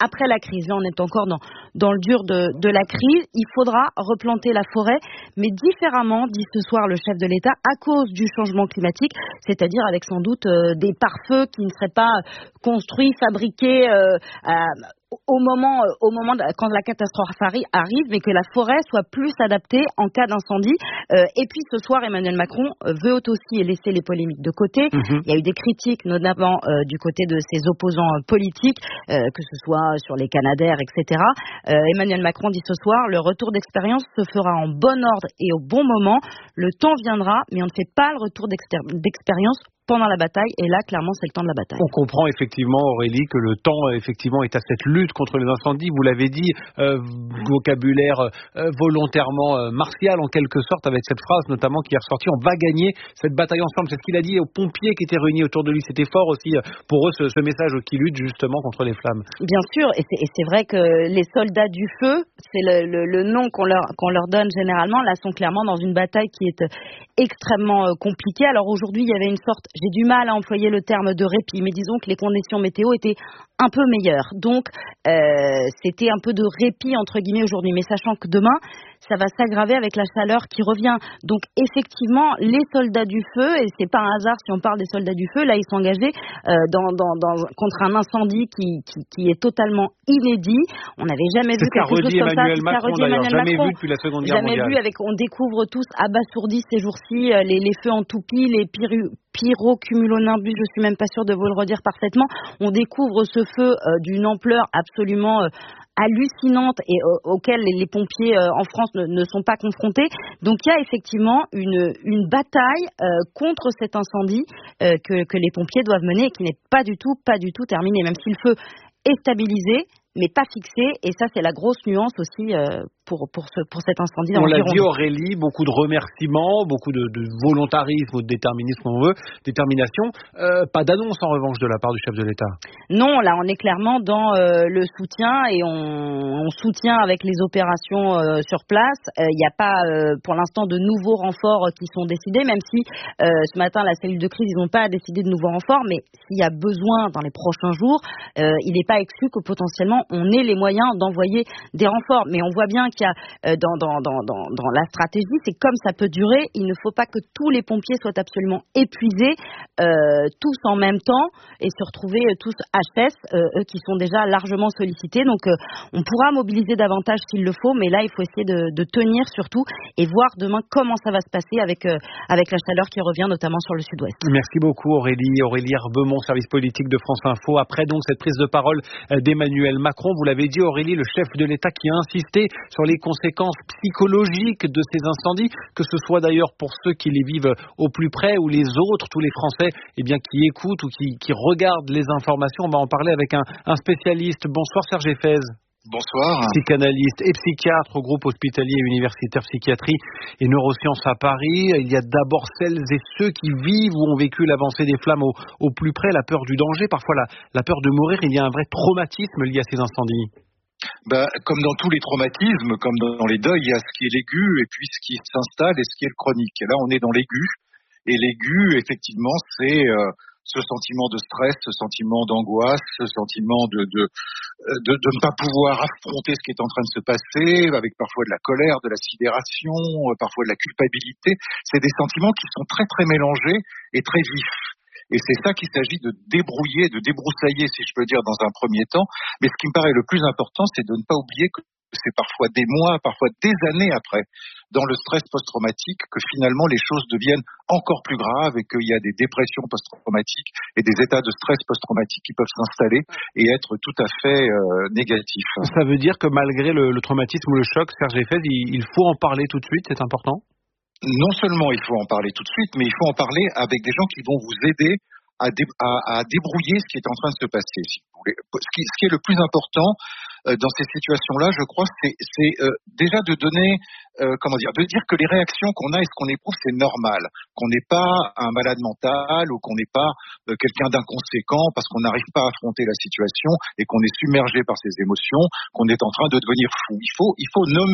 après la crise. Là, on est encore dans, dans le dur de, de la crise. Il faudra replanter la forêt, mais différemment, dit ce soir le chef de l'État, à cause du changement climatique, c'est-à-dire avec sans doute euh, des pare-feux qui ne seraient pas construits, fabriqués euh, à, au moment, au moment de, quand la catastrophe arrive, mais que la forêt soit plus adaptée en cas d'incendie. Euh, et puis ce soir, Emmanuel Macron veut aussi laisser les polémiques de côté. Mmh. Il y a eu des critiques, notamment euh, du côté de ses opposants politiques, euh, que ce soit sur les Canadair, et cetera. Euh, Emmanuel Macron dit ce soir, le retour d'expérience se fera en bon ordre et au bon moment. Le temps viendra, mais on ne fait pas le retour d'expérience pendant la bataille, et là, clairement, c'est le temps de la bataille. On comprend effectivement, Aurélie, que le temps, effectivement, est à cette lutte contre les incendies. Vous l'avez dit, euh, vocabulaire euh, volontairement euh, martial, en quelque sorte, avec cette phrase, notamment, qui est ressortie, on va gagner cette bataille ensemble. C'est ce qu'il a dit aux pompiers qui étaient réunis autour de lui. C'était fort aussi, euh, pour eux, ce, ce message qui lutte, justement, contre les flammes. Bien sûr, et c'est, et c'est vrai que les soldats du feu, c'est le, le, le nom qu'on leur, qu'on leur donne généralement, là, sont clairement dans une bataille qui est extrêmement euh, compliquée. Alors aujourd'hui, il y avait une sorte... J'ai du mal à employer le terme de répit, mais disons que les conditions météo étaient un peu meilleures. Donc, euh, c'était un peu de répit, entre guillemets, aujourd'hui. Mais sachant que demain, ça va s'aggraver avec la chaleur qui revient. Donc, effectivement, les soldats du feu, et c'est pas un hasard si on parle des soldats du feu, là, ils sont engagés euh, dans, dans, dans, contre un incendie qui, qui, qui est totalement inédit. On n'avait jamais vu quelque chose comme ça. Emmanuel Macron, d'ailleurs, jamais vu depuis la Seconde Guerre mondiale. Jamais vu, avec, on découvre tous abasourdis ces jours-ci les, les feux en toupie, les pyru, pyrocumulonimbus, je suis même pas sûre de vous le redire parfaitement. On découvre ce feu euh, d'une ampleur absolument euh, hallucinante et euh, auquel les, les pompiers euh, en France ne, ne sont pas confrontés. Donc il y a effectivement une, une bataille euh, contre cet incendie euh, que, que les pompiers doivent mener et qui n'est pas du tout, pas du tout terminé, même si le feu est stabilisé, mais pas fixé, et ça c'est la grosse nuance aussi euh, pour, pour, ce, pour cet incendie. On l'a dit, Aurélie, beaucoup de remerciements, beaucoup de, de volontarisme ou de déterminisme, on veut, détermination, euh, pas d'annonce en revanche de la part du chef de l'État. Non, là on est clairement dans euh, le soutien, et on, on soutient avec les opérations euh, sur place. Il euh, n'y a pas euh, pour l'instant de nouveaux renforts qui sont décidés, même si euh, ce matin la cellule de crise, ils n'ont pas décidé de nouveaux renforts, mais s'il y a besoin dans les prochains jours, euh, il n'est pas exclu que potentiellement on ait les moyens d'envoyer des renforts. Mais on voit bien qu'il y a euh, dans, dans, dans, dans, dans la stratégie, c'est comme ça peut durer, il ne faut pas que tous les pompiers soient absolument épuisés, euh, tous en même temps, et se retrouver euh, tous H S, euh, eux qui sont déjà largement sollicités. Donc euh, on pourra mobiliser davantage s'il le faut, mais là il faut essayer de, de tenir surtout, et voir demain comment ça va se passer avec, euh, avec la chaleur qui revient notamment sur le sud-ouest. Merci beaucoup Aurélie. Aurélie Herbemont, service politique de France Info. Après donc cette prise de parole d'Emmanuel Macron, vous l'avez dit Aurélie, le chef de l'État qui a insisté sur les conséquences psychologiques de ces incendies, que ce soit d'ailleurs pour ceux qui les vivent au plus près ou les autres, tous les Français eh bien, qui écoutent ou qui, qui regardent les informations. On va en parler avec un, un spécialiste. Bonsoir Serge Effez. Bonsoir. Psychanalyste et psychiatre au groupe hospitalier et universitaire psychiatrie et neurosciences à Paris. Il y a d'abord celles et ceux qui vivent ou ont vécu l'avancée des flammes au, au plus près, la peur du danger, parfois la, la peur de mourir. Il y a un vrai traumatisme lié à ces incendies. Bah, comme dans tous les traumatismes, comme dans les deuils, il y a ce qui est l'aigu et puis ce qui s'installe et ce qui est le chronique. Et là, on est dans l'aigu. Et l'aigu, effectivement, c'est... Euh, ce sentiment de stress, ce sentiment d'angoisse, ce sentiment de, de, de, de ne pas pouvoir affronter ce qui est en train de se passer, avec parfois de la colère, de la sidération, parfois de la culpabilité. C'est des sentiments qui sont très très mélangés et très vifs. Et c'est ça qu'il s'agit de débrouiller, de débroussailler, si je peux dire, dans un premier temps. Mais ce qui me paraît le plus important, c'est de ne pas oublier que c'est parfois des mois, parfois des années après, dans le stress post-traumatique, que finalement les choses deviennent encore plus graves et qu'il y a des dépressions post-traumatiques et des états de stress post-traumatique qui peuvent s'installer et être tout à fait euh, négatifs. Ça veut dire que malgré le, le traumatisme ou le choc, Serge Effez, il, il faut en parler tout de suite, c'est important ? Non seulement il faut en parler tout de suite, mais il faut en parler avec des gens qui vont vous aider à, dé, à, à débrouiller ce qui est en train de se passer, si vous voulez. Ce qui, ce qui est le plus important euh, dans ces situations-là, je crois, c'est, c'est euh, déjà de donner, euh, comment dire, de dire que les réactions qu'on a et ce qu'on éprouve, c'est normal, qu'on n'est pas un malade mental ou qu'on n'est pas euh, quelqu'un d'inconséquent parce qu'on n'arrive pas à affronter la situation et qu'on est submergé par ses émotions, qu'on est en train de devenir fou. Il faut, il faut nommer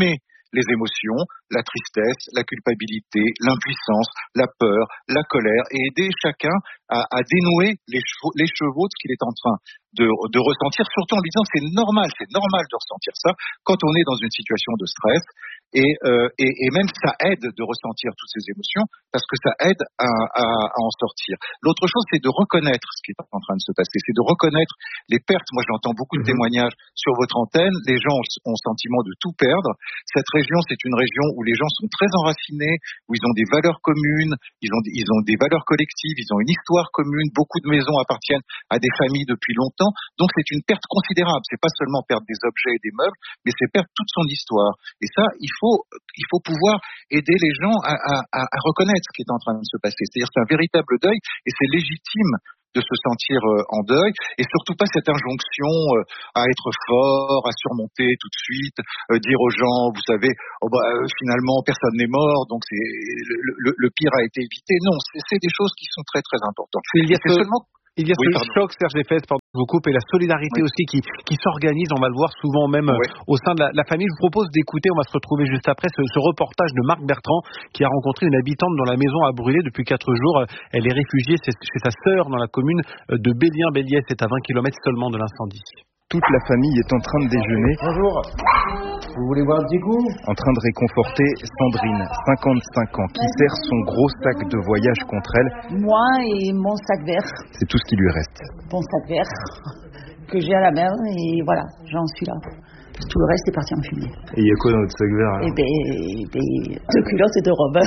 les émotions, la tristesse, la culpabilité, l'impuissance, la peur, la colère, et aider chacun à, à dénouer les chevaux, les chevaux de ce qu'il est en train de, de ressentir, surtout en lui disant c'est normal, c'est normal de ressentir ça quand on est dans une situation de stress. Et, euh, et, et même ça aide de ressentir toutes ces émotions parce que ça aide à, à, à en sortir. L'autre chose, c'est de reconnaître ce qui est en train de se passer, c'est de reconnaître les pertes. Moi, j'entends beaucoup de témoignages sur votre antenne. Les gens ont le sentiment de tout perdre. Cette région, c'est une région où les gens sont très enracinés, où ils ont des valeurs communes, ils ont, ils ont des valeurs collectives, ils ont une histoire commune. Beaucoup de maisons appartiennent à des familles depuis longtemps. Donc, c'est une perte considérable. C'est pas seulement perdre des objets et des meubles, mais c'est perdre toute son histoire. Et ça, il faut, il faut pouvoir aider les gens à, à, à reconnaître ce qui est en train de se passer. C'est-à-dire, c'est un véritable deuil et c'est légitime de se sentir euh, en deuil, et surtout pas cette injonction euh, à être fort, à surmonter tout de suite, euh, dire aux gens, vous savez, oh bah, euh, finalement personne n'est mort, donc c'est le, le, le pire a été évité. Non, c'est, c'est des choses qui sont très très importantes. Il y a c'est ce... seulement Il y a oui, ce pardon. choc, Serge Lefebvre, pardon, je vous coupe, et la solidarité oui. aussi qui, qui s'organise, on va le voir souvent même oui. au sein de la, la famille. Je vous propose d'écouter, on va se retrouver juste après, ce, ce reportage de Marc Bertrand qui a rencontré une habitante dont la maison a brûlé depuis quatre jours. Elle est réfugiée chez sa sœur dans la commune de Bélien-Béliès, c'est à vingt kilomètres seulement de l'incendie. Toute la famille est en train de déjeuner. Bonjour. Vous voulez boire un petit coup ? En train de réconforter Sandrine, cinquante-cinq ans, qui serre son gros sac de voyage contre elle. Moi et mon sac vert. C'est tout ce qui lui reste. Mon sac vert que j'ai à la main et voilà, j'en suis là. Tout le reste est parti en fumée. Et il y a quoi dans votre sac vert alors ? Eh ben, ben, de culottes et de robes.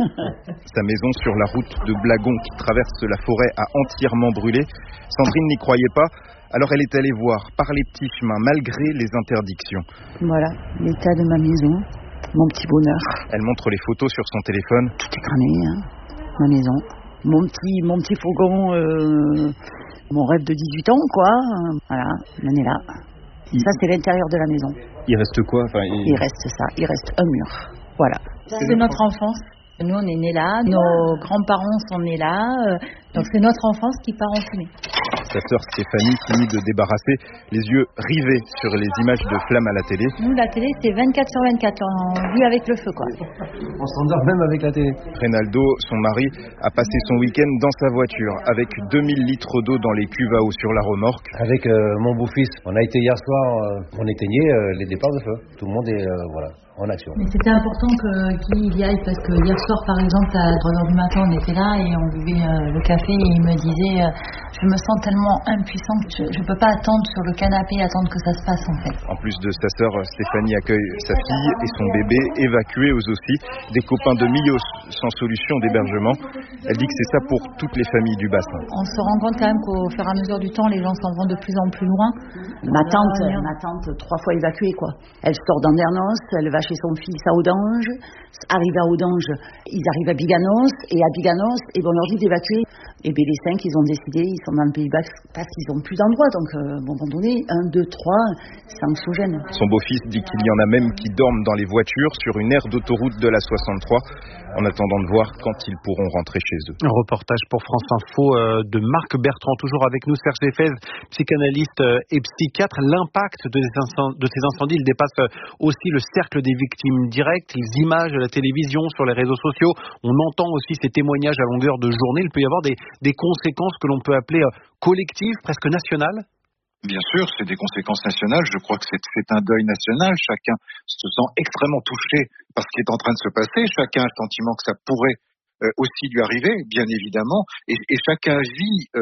Sa maison sur la route de Blagon qui traverse la forêt a entièrement brûlé. Sandrine n'y croyait pas. Alors elle est allée voir par les petits chemins, malgré les interdictions. Voilà, l'état de ma maison, mon petit bonheur. Elle montre les photos sur son téléphone. Tout est cramé, hein, ma maison. Mon petit, mon petit fourgon, euh, mon rêve de dix-huit ans, quoi. Voilà, on en est là. Il... Ça, c'est l'intérieur de la maison. Il reste quoi enfin, il... il reste ça, il reste un mur. Voilà. C'est, c'est notre enfance. Nous, on est nés là, nos grands-parents sont nés là, euh, donc c'est notre enfance qui part en fumée. Sa sœur Stéphanie finit de débarrasser, les yeux rivés sur les images de flammes à la télé. Nous, la télé, c'est vingt-quatre sur vingt-quatre, on vit avec le feu, quoi. On s'endort même avec la télé. Reynaldo, son mari, a passé son week-end dans sa voiture, avec deux mille litres d'eau dans les cuves à eau sur la remorque. Avec euh, mon beau-fils, on a été hier soir, euh, on éteignait euh, les départs de feu. Tout le monde est, euh, voilà. En action. Mais c'était important que, qu'il y aille parce que hier soir par exemple à trois heures du matin on était là et on buvait euh, le café et il me disait euh, je me sens tellement impuissante que je ne peux pas attendre sur le canapé attendre que ça se passe en fait. En plus de sa sœur, Stéphanie accueille sa fille et son bébé évacués eux aussi, des copains de Millos sans solution d'hébergement. Elle dit que c'est ça pour toutes les familles du bassin. On se rend compte quand même qu'au fur et à mesure du temps les gens s'en vont de plus en plus loin. Ma tante, euh, ma tante trois fois évacuée quoi. Elle sort d'Andernos, elle va chez son fils à Audange, arrive à Audange, ils arrivent à Biganos, et à Biganos, et on leur dit d'évacuer. Et bien les cinq, ils ont décidé, ils sont dans le Pays Basque parce qu'ils n'ont plus d'endroit. Donc, euh, à un moment donné, un, deux, trois, c'est anxiogène. Son beau-fils dit qu'il y en a même qui dorment dans les voitures sur une aire d'autoroute de la soixante-trois, en attendant de voir quand ils pourront rentrer chez eux. Un reportage pour France Info euh, de Marc Bertrand, toujours avec nous, Serge Lefebvre, psychanalyste euh, et psychiatre. L'impact de, de ces incendies, il dépasse euh, aussi le cercle des victimes directes, les images de la télévision, sur les réseaux sociaux. On entend aussi ces témoignages à longueur de journée. Il peut y avoir des, des conséquences que l'on peut appeler euh, collectives, presque nationales. Bien sûr, c'est des conséquences nationales. Je crois que c'est, c'est un deuil national. Chacun se sent extrêmement touché par ce qui est en train de se passer. Chacun a le sentiment que ça pourrait euh, aussi lui arriver, bien évidemment. Et, et chacun vit euh,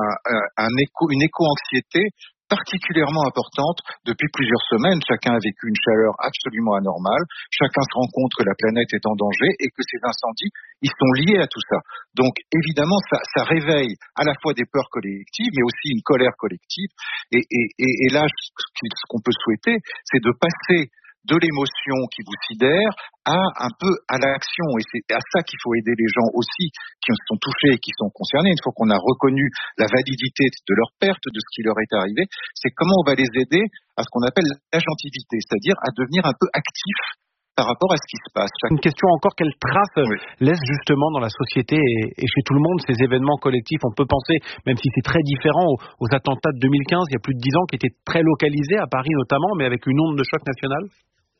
un, un écho, une éco-anxiété particulièrement importante depuis plusieurs semaines. Chacun a vécu une chaleur absolument anormale. Chacun se rend compte que la planète est en danger et que ces incendies, ils sont liés à tout ça. Donc, évidemment, ça, ça réveille à la fois des peurs collectives, mais aussi une colère collective. Et, et, et, et là, ce qu'on peut souhaiter, c'est de passer de l'émotion qui vous sidère à un peu à l'action. Et c'est à ça qu'il faut aider les gens aussi qui sont touchés et qui sont concernés. Une fois qu'on a reconnu la validité de leur perte, de ce qui leur est arrivé, c'est comment on va les aider à ce qu'on appelle l'agentivité, c'est-à-dire à devenir un peu actifs par rapport à ce qui se passe. Une question encore, quelle trace oui. laisse justement dans la société et, et chez tout le monde ces événements collectifs? On peut penser, même si c'est très différent, aux, aux attentats de deux mille quinze, il y a plus de dix ans, qui étaient très localisés, à Paris notamment, mais avec une onde de choc nationale.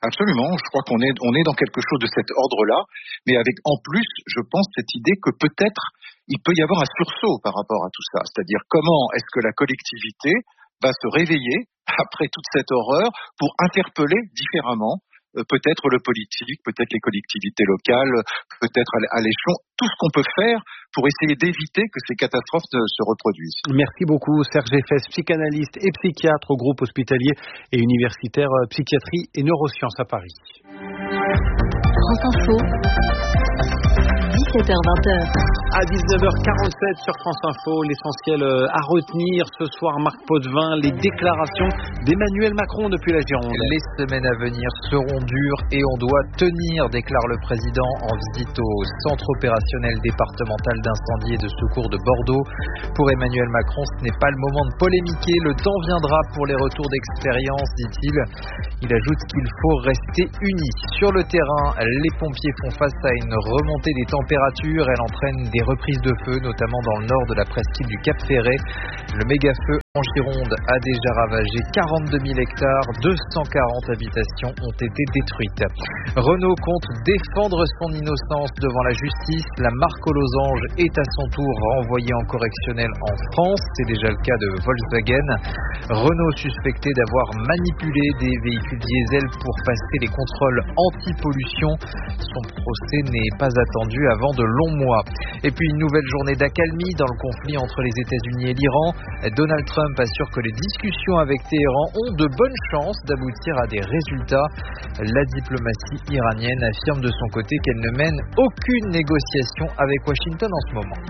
Absolument, je crois qu'on est, on est dans quelque chose de cet ordre-là, mais avec en plus, je pense, cette idée que peut-être il peut y avoir un sursaut par rapport à tout ça. C'est-à-dire comment est-ce que la collectivité va se réveiller après toute cette horreur pour interpeller différemment euh, peut-être le politique, peut-être les collectivités locales, peut-être à l'échelon, tout ce qu'on peut faire pour essayer d'éviter que ces catastrophes ne se reproduisent. Merci beaucoup Serge Effès, psychanalyste et psychiatre au groupe hospitalier et universitaire psychiatrie et neurosciences à Paris. France Info, dix-sept heures vingt. À dix-neuf heures quarante-sept sur France Info, l'essentiel à retenir ce soir, Marc Potvin, les déclarations d'Emmanuel Macron depuis la Gironde. Les semaines à venir seront dures et on doit tenir, déclare le président en visite au centre opérationnel départemental d'incendie et de secours de Bordeaux. Pour Emmanuel Macron, ce n'est pas le moment de polémiquer, le temps viendra pour les retours d'expérience, dit-il. Il ajoute qu'il faut rester unis. Sur le terrain, les pompiers font face à une remontée des températures, elle entraîne des reprises de feu, notamment dans le nord de la presqu'île du Cap Ferret. Le méga-feu en Gironde a déjà ravagé quarante-deux mille hectares, deux cent quarante habitations ont été détruites. Renault compte défendre son innocence devant la justice. La marque aux losanges est à son tour renvoyée en correctionnel en France. C'est déjà le cas de Volkswagen. Renault suspecté d'avoir manipulé des véhicules diesel pour passer les contrôles anti-pollution. Son procès n'est pas attendu avant de longs mois. Et puis une nouvelle journée d'accalmie dans le conflit entre les États-Unis et l'Iran. Donald Trump assure que les discussions avec Téhéran ont de bonnes chances d'aboutir à des résultats. La diplomatie iranienne affirme de son côté qu'elle ne mène aucune négociation avec Washington en ce moment.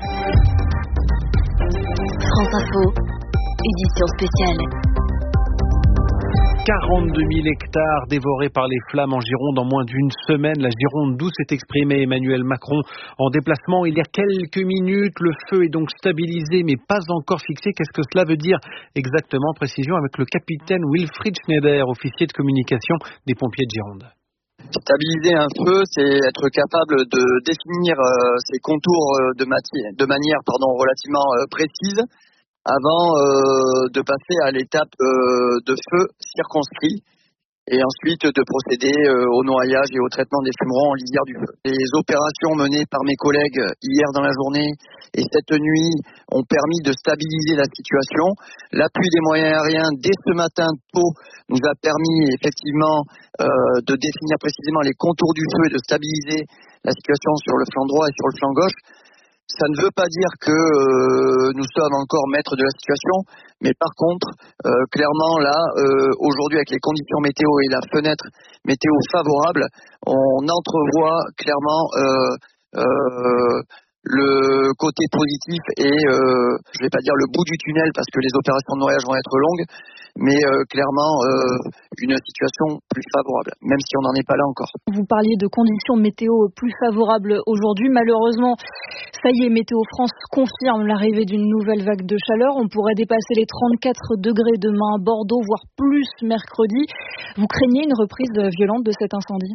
France Info, édition spéciale. quarante-deux mille hectares dévorés par les flammes en Gironde en moins d'une semaine. La Gironde, d'où s'est exprimé Emmanuel Macron en déplacement il y a quelques minutes. Le feu est donc stabilisé mais pas encore fixé. Qu'est-ce que cela veut dire exactement? Précision avec le capitaine Wilfried Schneider, officier de communication des pompiers de Gironde. Stabiliser un feu, c'est être capable de définir euh, ses contours de, matière, de manière pardon, relativement euh, précise avant euh, de passer à l'étape euh, de feu circonscrit et ensuite de procéder euh, au noyage et au traitement des fumerons en lisière du feu. Les opérations menées par mes collègues hier dans la journée et cette nuit ont permis de stabiliser la situation. L'appui des moyens aériens dès ce matin tôt nous a permis effectivement euh, de définir précisément les contours du feu et de stabiliser la situation sur le flanc droit et sur le flanc gauche. Ça ne veut pas dire que euh, nous sommes encore maîtres de la situation, mais par contre, euh, clairement là, euh, aujourd'hui avec les conditions météo et la fenêtre météo favorable, on entrevoit clairement euh, euh, le côté positif et euh, je ne vais pas dire le bout du tunnel parce que les opérations de noyage vont être longues, mais euh, clairement euh, une situation plus favorable, même si on n'en est pas là encore. Vous parliez de conditions météo plus favorables aujourd'hui. Malheureusement, ça y est, Météo France confirme l'arrivée d'une nouvelle vague de chaleur. On pourrait dépasser les trente-quatre degrés demain à Bordeaux, voire plus mercredi. Vous craignez une reprise violente de cet incendie?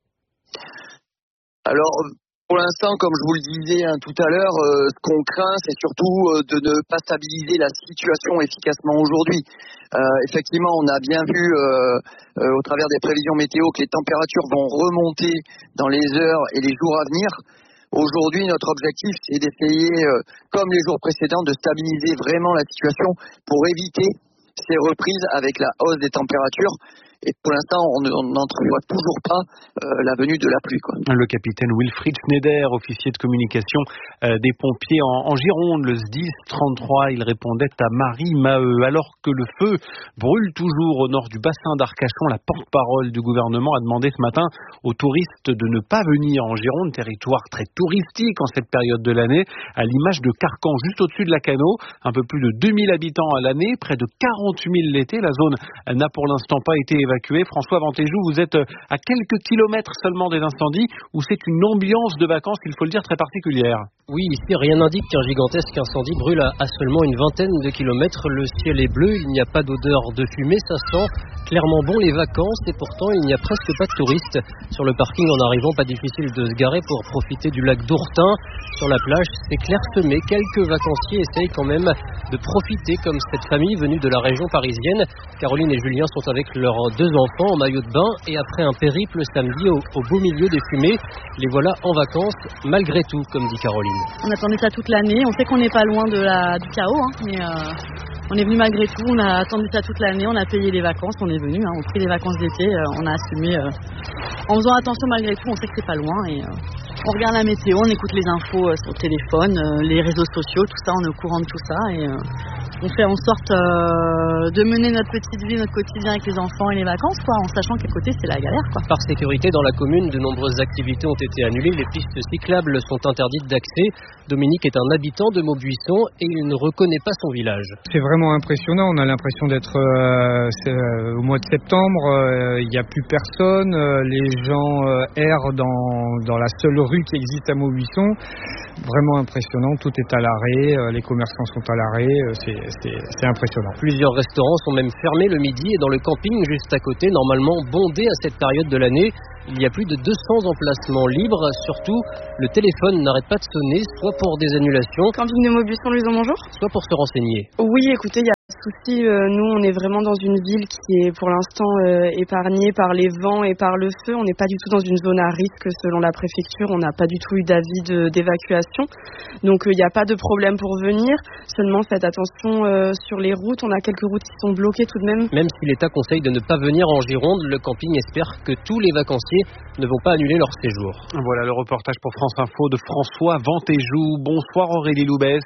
Alors, pour l'instant, comme je vous le disais hein, tout à l'heure, euh, ce qu'on craint, c'est surtout euh, de ne pas stabiliser la situation efficacement aujourd'hui. Euh, effectivement, on a bien vu euh, euh, au travers des prévisions météo que les températures vont remonter dans les heures et les jours à venir. Aujourd'hui, notre objectif, c'est d'essayer, euh, comme les jours précédents, de stabiliser vraiment la situation pour éviter ces reprises avec la hausse des températures. Et pour l'instant, on n'entrevoit toujours pas euh, la venue de la pluie, quoi. Le capitaine Wilfried Schneider, officier de communication euh, des pompiers en, en Gironde, le S D I S trente-trois, il répondait à Marie Maheu. Alors que le feu brûle toujours au nord du bassin d'Arcachon, la porte-parole du gouvernement a demandé ce matin aux touristes de ne pas venir en Gironde, territoire très touristique en cette période de l'année, à l'image de Carcan, juste au-dessus de la Cano, un peu plus de deux mille habitants à l'année, près de quarante mille l'été. La zone n'a pour l'instant pas été évacuée. François Ventéjou, vous êtes à quelques kilomètres seulement des incendies, où c'est une ambiance de vacances, il faut le dire, très particulière. Oui, ici rien n'indique qu'un gigantesque incendie brûle à, à seulement une vingtaine de kilomètres. Le ciel est bleu, il n'y a pas d'odeur de fumée, ça sent clairement bon les vacances et pourtant il n'y a presque pas de touristes. Sur le parking en arrivant, pas difficile de se garer pour profiter du lac d'Ourtin. Sur la plage, c'est clairsemé, quelques vacanciers essayent quand même de profiter comme cette famille venue de la région parisienne. Caroline et Julien sont avec leurs deux deux enfants en maillot de bain et après un périple samedi au, au beau milieu des fumées, les voilà en vacances malgré tout, comme dit Caroline. On attendait ça toute l'année, on sait qu'on n'est pas loin de la, du chaos, hein, mais euh, on est venu malgré tout, on a attendu ça toute l'année, on a payé les vacances, on est venu, hein, on a pris les vacances d'été, euh, on a assumé euh, en faisant attention malgré tout, on sait que c'est pas loin et euh, on regarde la météo, on écoute les infos euh, sur le téléphone, euh, les réseaux sociaux, tout ça, on est au courant de tout ça et euh, on fait en sorte euh, de mener notre petite vie, notre quotidien avec les enfants et les vacances, quoi, en sachant qu'à côté c'est la galère, quoi. Par sécurité, dans la commune, de nombreuses activités ont été annulées. Les pistes cyclables sont interdites d'accès. Dominique est un habitant de Maubuisson et il ne reconnaît pas son village. C'est vraiment impressionnant. On a l'impression d'être euh, euh, au mois de septembre. Il euh, n'y a plus personne. Euh, les gens euh, errent dans, dans la seule rue qui existe à Maubuisson. Vraiment impressionnant. Tout est à l'arrêt. Euh, les commerçants sont à l'arrêt. Euh, c'est, c'est, c'est impressionnant. Plusieurs restaurants sont même fermés le midi et dans le camping juste à côté, normalement bondé à cette période de l'année, il y a plus de deux cents emplacements libres. Surtout, le téléphone n'arrête pas de sonner, soit pour des annulations, Camping de Maubuisson, Luison, bonjour. soit pour se renseigner. Oui, écoutez, il y a pas de souci. Euh, nous, on est vraiment dans une ville qui est pour l'instant euh, épargnée par les vents et par le feu. On n'est pas du tout dans une zone à risque selon la préfecture. On n'a pas du tout eu d'avis de, d'évacuation. Donc, il euh, n'y a pas de problème pour venir. Seulement, faites attention euh, sur les routes. On a quelques routes qui sont bloquées tout de même. Même si l'État conseille de ne pas venir en Gironde, le camping espère que tous les vacanciers ne vont pas annuler leur séjour. Voilà le reportage pour France Info de François Ventéjou. Bonsoir Aurélie Loubès.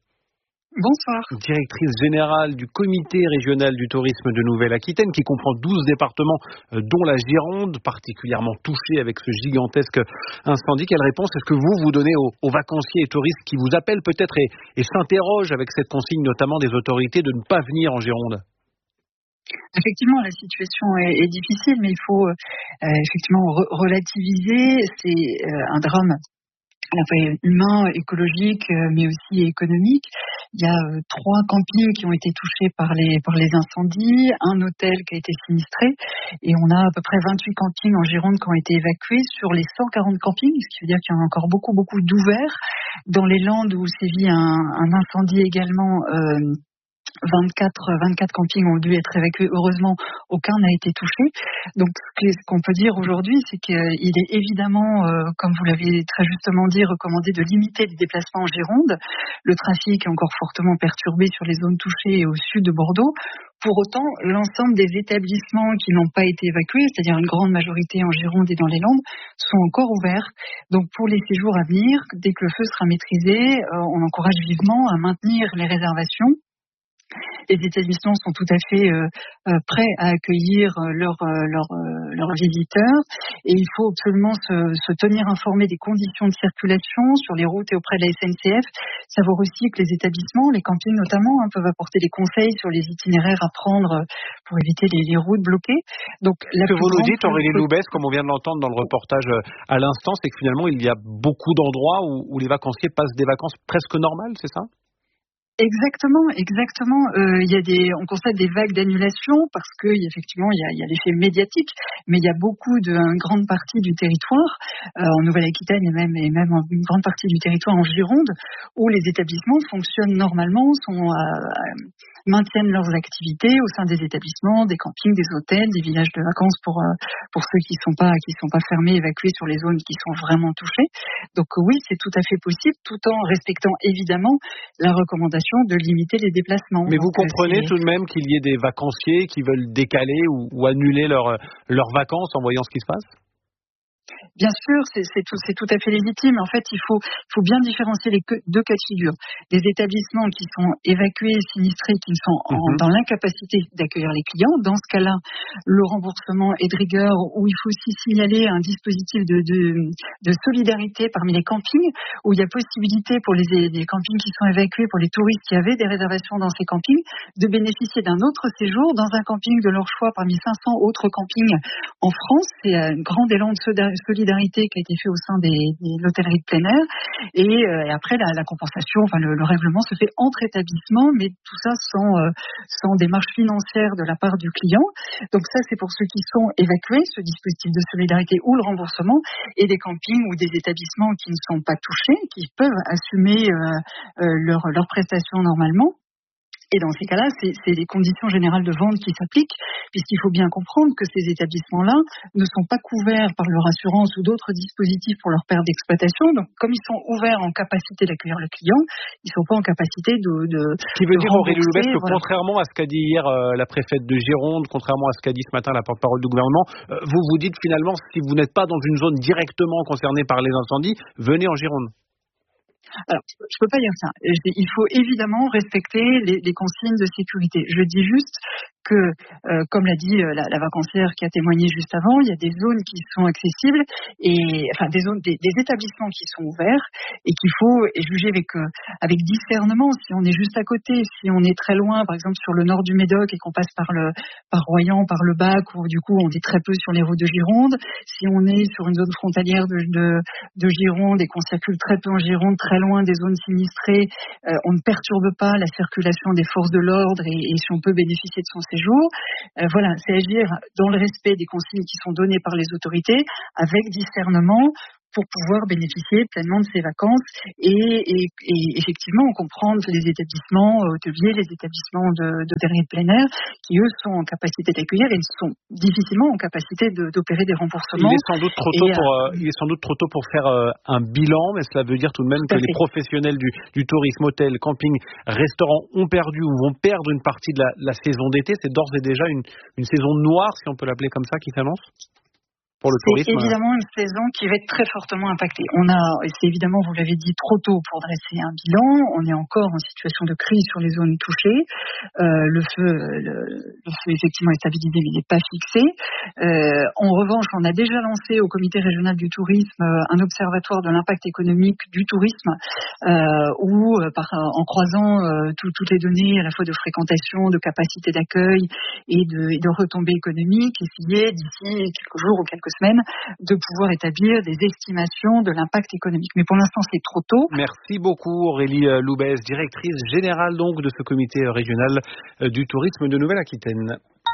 Bonsoir. Directrice générale du comité régional du tourisme de Nouvelle-Aquitaine qui comprend douze départements dont la Gironde, particulièrement touchée avec ce gigantesque incendie. Quelle réponse est-ce que vous, vous donnez aux, aux vacanciers et touristes qui vous appellent peut-être et, et s'interrogent avec cette consigne notamment des autorités de ne pas venir en Gironde ? Effectivement, la situation est, est difficile, mais il faut euh, effectivement re- relativiser. C'est euh, un drame à la fois humain, écologique, euh, mais aussi économique. Il y a euh, trois campings qui ont été touchés par les par les incendies, un hôtel qui a été sinistré, et on a à peu près vingt-huit campings en Gironde qui ont été évacués sur les cent quarante campings, ce qui veut dire qu'il y en a encore beaucoup beaucoup d'ouverts. Dans les Landes où sévit un, un incendie également. Euh, vingt-quatre, vingt-quatre campings ont dû être évacués. Heureusement, aucun n'a été touché. Donc, ce qu'on peut dire aujourd'hui, c'est qu'il est évidemment, euh, comme vous l'avez très justement dit, recommandé de limiter les déplacements en Gironde. Le trafic est encore fortement perturbé sur les zones touchées et au sud de Bordeaux. Pour autant, l'ensemble des établissements qui n'ont pas été évacués, c'est-à-dire une grande majorité en Gironde et dans les Landes, sont encore ouverts. Donc, pour les séjours à venir, dès que le feu sera maîtrisé, euh, on encourage vivement à maintenir les réservations. Les établissements sont tout à fait euh, euh, prêts à accueillir leurs euh, leur, euh, leur visiteurs et il faut absolument se, se tenir informé des conditions de circulation sur les routes et auprès de la S N C F. Savoir aussi que les établissements, les campings notamment, hein, peuvent apporter des conseils sur les itinéraires à prendre pour éviter les, les routes bloquées. Donc, la Ce que vous nous dites, Aurélie grande... Loubès, comme on vient de l'entendre dans le reportage à l'instant, c'est que finalement, il y a beaucoup d'endroits où, où les vacanciers passent des vacances presque normales, c'est ça ? Exactement, exactement. Euh, il y a des, on constate des vagues d'annulation parce que effectivement il y a, il y a l'effet médiatique, mais il y a beaucoup de, une grande partie du territoire euh, en Nouvelle-Aquitaine et même et même en une grande partie du territoire en Gironde où les établissements fonctionnent normalement, sont euh, maintiennent leurs activités au sein des établissements, des campings, des hôtels, des villages de vacances pour euh, pour ceux qui sont pas qui sont pas fermés, évacués sur les zones qui sont vraiment touchées. Donc oui, c'est tout à fait possible, tout en respectant évidemment la recommandation de limiter les déplacements. Mais vous Donc, comprenez c'est... tout de même qu'il y ait des vacanciers qui veulent décaler ou, ou annuler leur, leurs vacances en voyant ce qui se passe ? Bien sûr, c'est, c'est, tout, c'est tout à fait légitime. En fait, il faut, il faut bien différencier les deux cas de figure. Des établissements qui sont évacués, sinistrés, qui sont en, mm-hmm. dans l'incapacité d'accueillir les clients. Dans ce cas-là, le remboursement est de rigueur, où il faut aussi signaler un dispositif de, de, de solidarité parmi les campings, où il y a possibilité pour les, les campings qui sont évacués, pour les touristes qui avaient des réservations dans ces campings, de bénéficier d'un autre séjour dans un camping de leur choix parmi cinq cents autres campings en France. C'est un grand élan de solidarité qui a été fait au sein des, des l'hôtellerie de plein air et, euh, et après la, la compensation, enfin le, le règlement se fait entre établissements, mais tout ça sans, euh, sans démarche financière de la part du client. Donc ça c'est pour ceux qui sont évacués, ce dispositif de solidarité ou le remboursement, et des campings ou des établissements qui ne sont pas touchés, qui peuvent assumer euh, euh, leurs leur prestations normalement. Et dans ces cas-là, c'est, c'est les conditions générales de vente qui s'appliquent, puisqu'il faut bien comprendre que ces établissements-là ne sont pas couverts par leur assurance ou d'autres dispositifs pour leur perte d'exploitation. Donc, comme ils sont ouverts en capacité d'accueillir le client, ils ne sont pas en capacité de... de ce qui veut de dire, Aurélie Loubès, que voilà. contrairement à ce qu'a dit hier euh, la préfète de Gironde, contrairement à ce qu'a dit ce matin la porte-parole du gouvernement, euh, vous vous dites finalement, si vous n'êtes pas dans une zone directement concernée par les incendies, venez en Gironde. Alors, je ne peux pas dire ça. Il faut évidemment respecter les, les consignes de sécurité. Je dis juste que, euh, comme l'a dit euh, la, la vacancière qui a témoigné juste avant, il y a des zones qui sont accessibles et enfin des zones, des, des établissements qui sont ouverts et qu'il faut juger avec euh, avec discernement. Si on est juste à côté, si on est très loin, par exemple sur le nord du Médoc et qu'on passe par le par Royan, par le Bac, où du coup on est très peu sur les routes de Gironde. Si on est sur une zone frontalière de de, de Gironde et qu'on circule très peu en Gironde, très loin des zones sinistrées, euh, on ne perturbe pas la circulation des forces de l'ordre et, et si on peut bénéficier de son séjour. Euh, voilà, c'est agir dans le respect des consignes qui sont données par les autorités, avec discernement, pour pouvoir bénéficier pleinement de ces vacances. Et, et, et effectivement, on comprend les établissements hôteliers, les établissements de, de terriers de plein air, qui eux sont en capacité d'accueillir et sont difficilement en capacité de, d'opérer des remboursements. Il est sans doute trop tôt, et, pour, euh, il est sans doute trop tôt pour faire euh, un bilan, mais cela veut dire tout de même tout que les professionnels du, du tourisme, hôtel, camping, restaurant ont perdu ou vont perdre une partie de la, la saison d'été. C'est d'ores et déjà une, une saison noire, si on peut l'appeler comme ça, qui s'annonce pour le tourisme. C'est évidemment une saison qui va être très fortement impactée. On a, et c'est évidemment, vous l'avez dit, trop tôt pour dresser un bilan. On est encore en situation de crise sur les zones touchées. Euh, le feu, le, le feu effectivement est stabilisé, mais il n'est pas fixé. Euh, en revanche, on a déjà lancé au Comité régional du tourisme euh, un observatoire de l'impact économique du tourisme, euh, où, euh, par, en croisant euh, tout, toutes les données à la fois de fréquentation, de capacité d'accueil et de, et de retombées économiques, essayer d'ici quelques jours ou quelques semaines de pouvoir établir des estimations de l'impact économique. Mais pour l'instant, c'est trop tôt. Merci beaucoup Aurélie Loubès, directrice générale donc de ce comité régional du tourisme de Nouvelle-Aquitaine.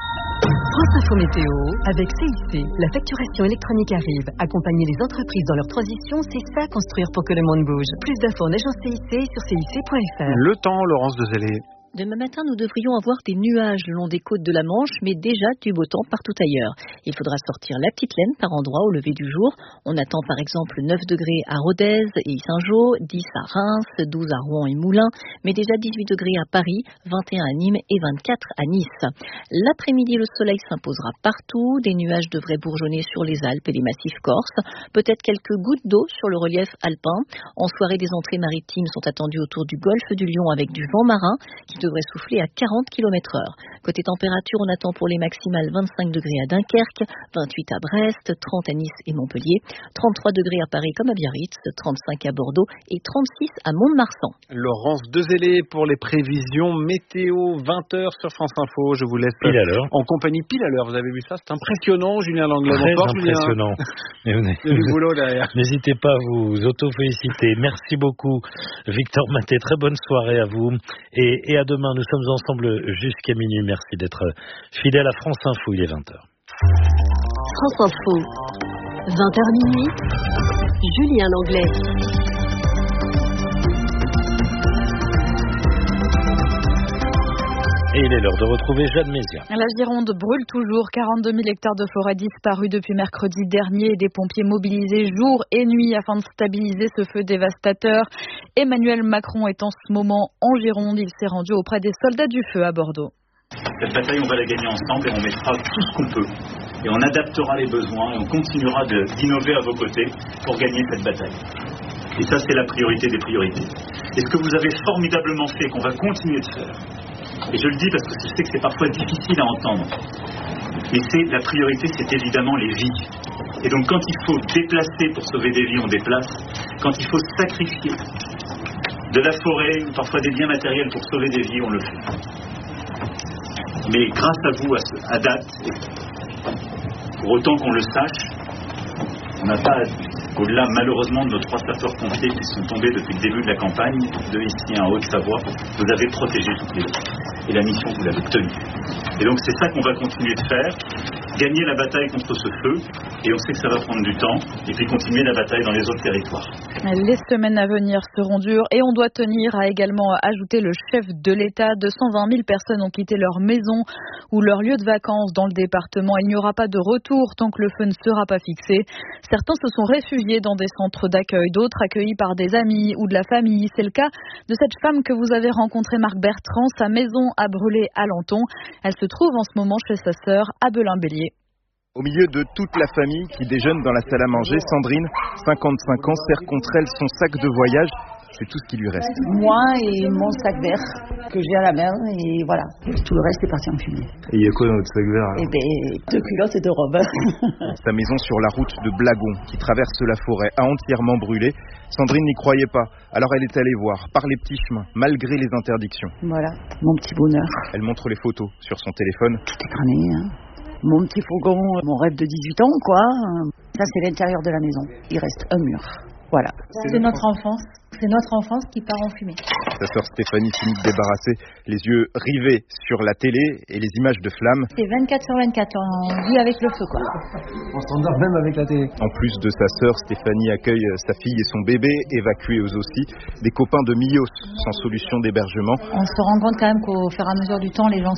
France Info Météo avec C I C. La facturation électronique arrive. Accompagner les entreprises dans leur transition, c'est ça construire pour que le monde bouge. Plus d'infos en agence C I C sur C I C point F R. Le temps, Laurence Dezellé. Demain matin, nous devrions avoir des nuages le long des côtes de la Manche, mais déjà du beau temps partout ailleurs. Il faudra sortir la petite laine par endroits au lever du jour. On attend par exemple neuf degrés à Rodez et Saint-Jean, dix à Reims, douze à Rouen et Moulins, mais déjà dix-huit degrés à Paris, vingt et un à Nîmes et vingt-quatre à Nice. L'après-midi, le soleil s'imposera partout. Des nuages devraient bourgeonner sur les Alpes et les massifs corses. Peut-être quelques gouttes d'eau sur le relief alpin. En soirée, des entrées maritimes sont attendues autour du golfe du Lion avec du vent marin qui devrait souffler à quarante kilomètres heure. Côté température, on attend pour les maximales vingt-cinq degrés à Dunkerque, vingt-huit à Brest, trente à Nice et Montpellier, trente-trois degrés à Paris comme à Biarritz, trente-cinq à Bordeaux et trente-six à Mont-de-Marsan. Laurence Dezellé pour les prévisions météo, vingt heures sur France Info. Je vous laisse pile à l'heure. En compagnie pile à l'heure. Vous avez vu ça? C'est impressionnant, Julien Langlais. Très Bonsoir, impressionnant. Julien. Il y a du boulot derrière. N'hésitez pas à vous auto-féliciter. Merci beaucoup, Victor Maté. Très bonne soirée à vous. Et, et à demain, nous sommes ensemble jusqu'à minuit. Merci d'être fidèle à France Info. Il est vingt heures. France Info, vingt heures minuit, Julien Langlais. Et il est l'heure de retrouver Jeanne Mézia. La Gironde brûle toujours. quarante-deux mille hectares de forêt disparus depuis mercredi dernier. Des pompiers mobilisés jour et nuit afin de stabiliser ce feu dévastateur. Emmanuel Macron est en ce moment en Gironde. Il s'est rendu auprès des soldats du feu à Bordeaux. Cette bataille, on va la gagner ensemble et on mettra tout ce qu'on peut. Et on adaptera les besoins et on continuera de, d'innover à vos côtés pour gagner cette bataille. Et ça, c'est la priorité des priorités. Et ce que vous avez formidablement fait, qu'on va continuer de faire, et je le dis parce que je sais que c'est parfois difficile à entendre, mais c'est la priorité, c'est évidemment les vies. Et donc quand il faut déplacer pour sauver des vies, on déplace. Quand il faut sacrifier de la forêt ou parfois des biens matériels pour sauver des vies, on le fait. Mais grâce à vous, à, ce, à date, pour autant qu'on le sache, on n'a pas, au-delà malheureusement de nos trois sapeurs-pompiers qui sont tombés depuis le début de la campagne, de ici en Haute-Savoie, vous avez protégé toutes les autres. Et la mission, vous l'avez tenue. Et donc c'est ça qu'on va continuer de faire, gagner la bataille contre ce feu, et on sait que ça va prendre du temps, et puis continuer la bataille dans les autres territoires. Les semaines à venir seront dures et on doit tenir, a également ajouté le chef de l'État. deux cent vingt mille personnes ont quitté leur maison ou leur lieu de vacances dans le département. Il n'y aura pas de retour tant que le feu ne sera pas fixé. Certains se sont réfugiés dans des centres d'accueil, d'autres accueillis par des amis ou de la famille. C'est le cas de cette femme que vous avez rencontrée, Marc Bertrand. Sa maison a brûlé à Lenton. Elle se trouve en ce moment chez sa sœur à Belin-Bélier. Au milieu de toute la famille qui déjeune dans la salle à manger, Sandrine, cinquante-cinq ans, serre contre elle son sac de voyage. C'est tout ce qui lui reste. Moi et mon sac vert que j'ai à la main, et voilà. Tout le reste est parti en fumée. Et il y a quoi dans votre sac vert alors ? Eh bien, deux culottes et deux robes. Sa maison sur la route de Blagon, qui traverse la forêt, a entièrement brûlé. Sandrine n'y croyait pas, alors elle est allée voir, par les petits chemins, malgré les interdictions. Voilà, mon petit bonheur. Elle montre les photos sur son téléphone. Tout est cramé, hein. Mon petit fourgon, mon rêve de dix-huit ans, quoi. Ça, c'est l'intérieur de la maison. Il reste un mur. Voilà. C'est notre enfance. C'est notre enfance qui part en fumée. Sa sœur Stéphanie finit de débarrasser, les yeux rivés sur la télé et les images de flammes. C'est vingt-quatre sur vingt-quatre, on vit avec le feu, quoi. On s'endort même avec la télé. En plus de sa sœur, Stéphanie accueille sa fille et son bébé, évacués eux aussi, des copains de Millos, sans solution d'hébergement. On se rend compte quand même qu'au fur et à mesure du temps, les gens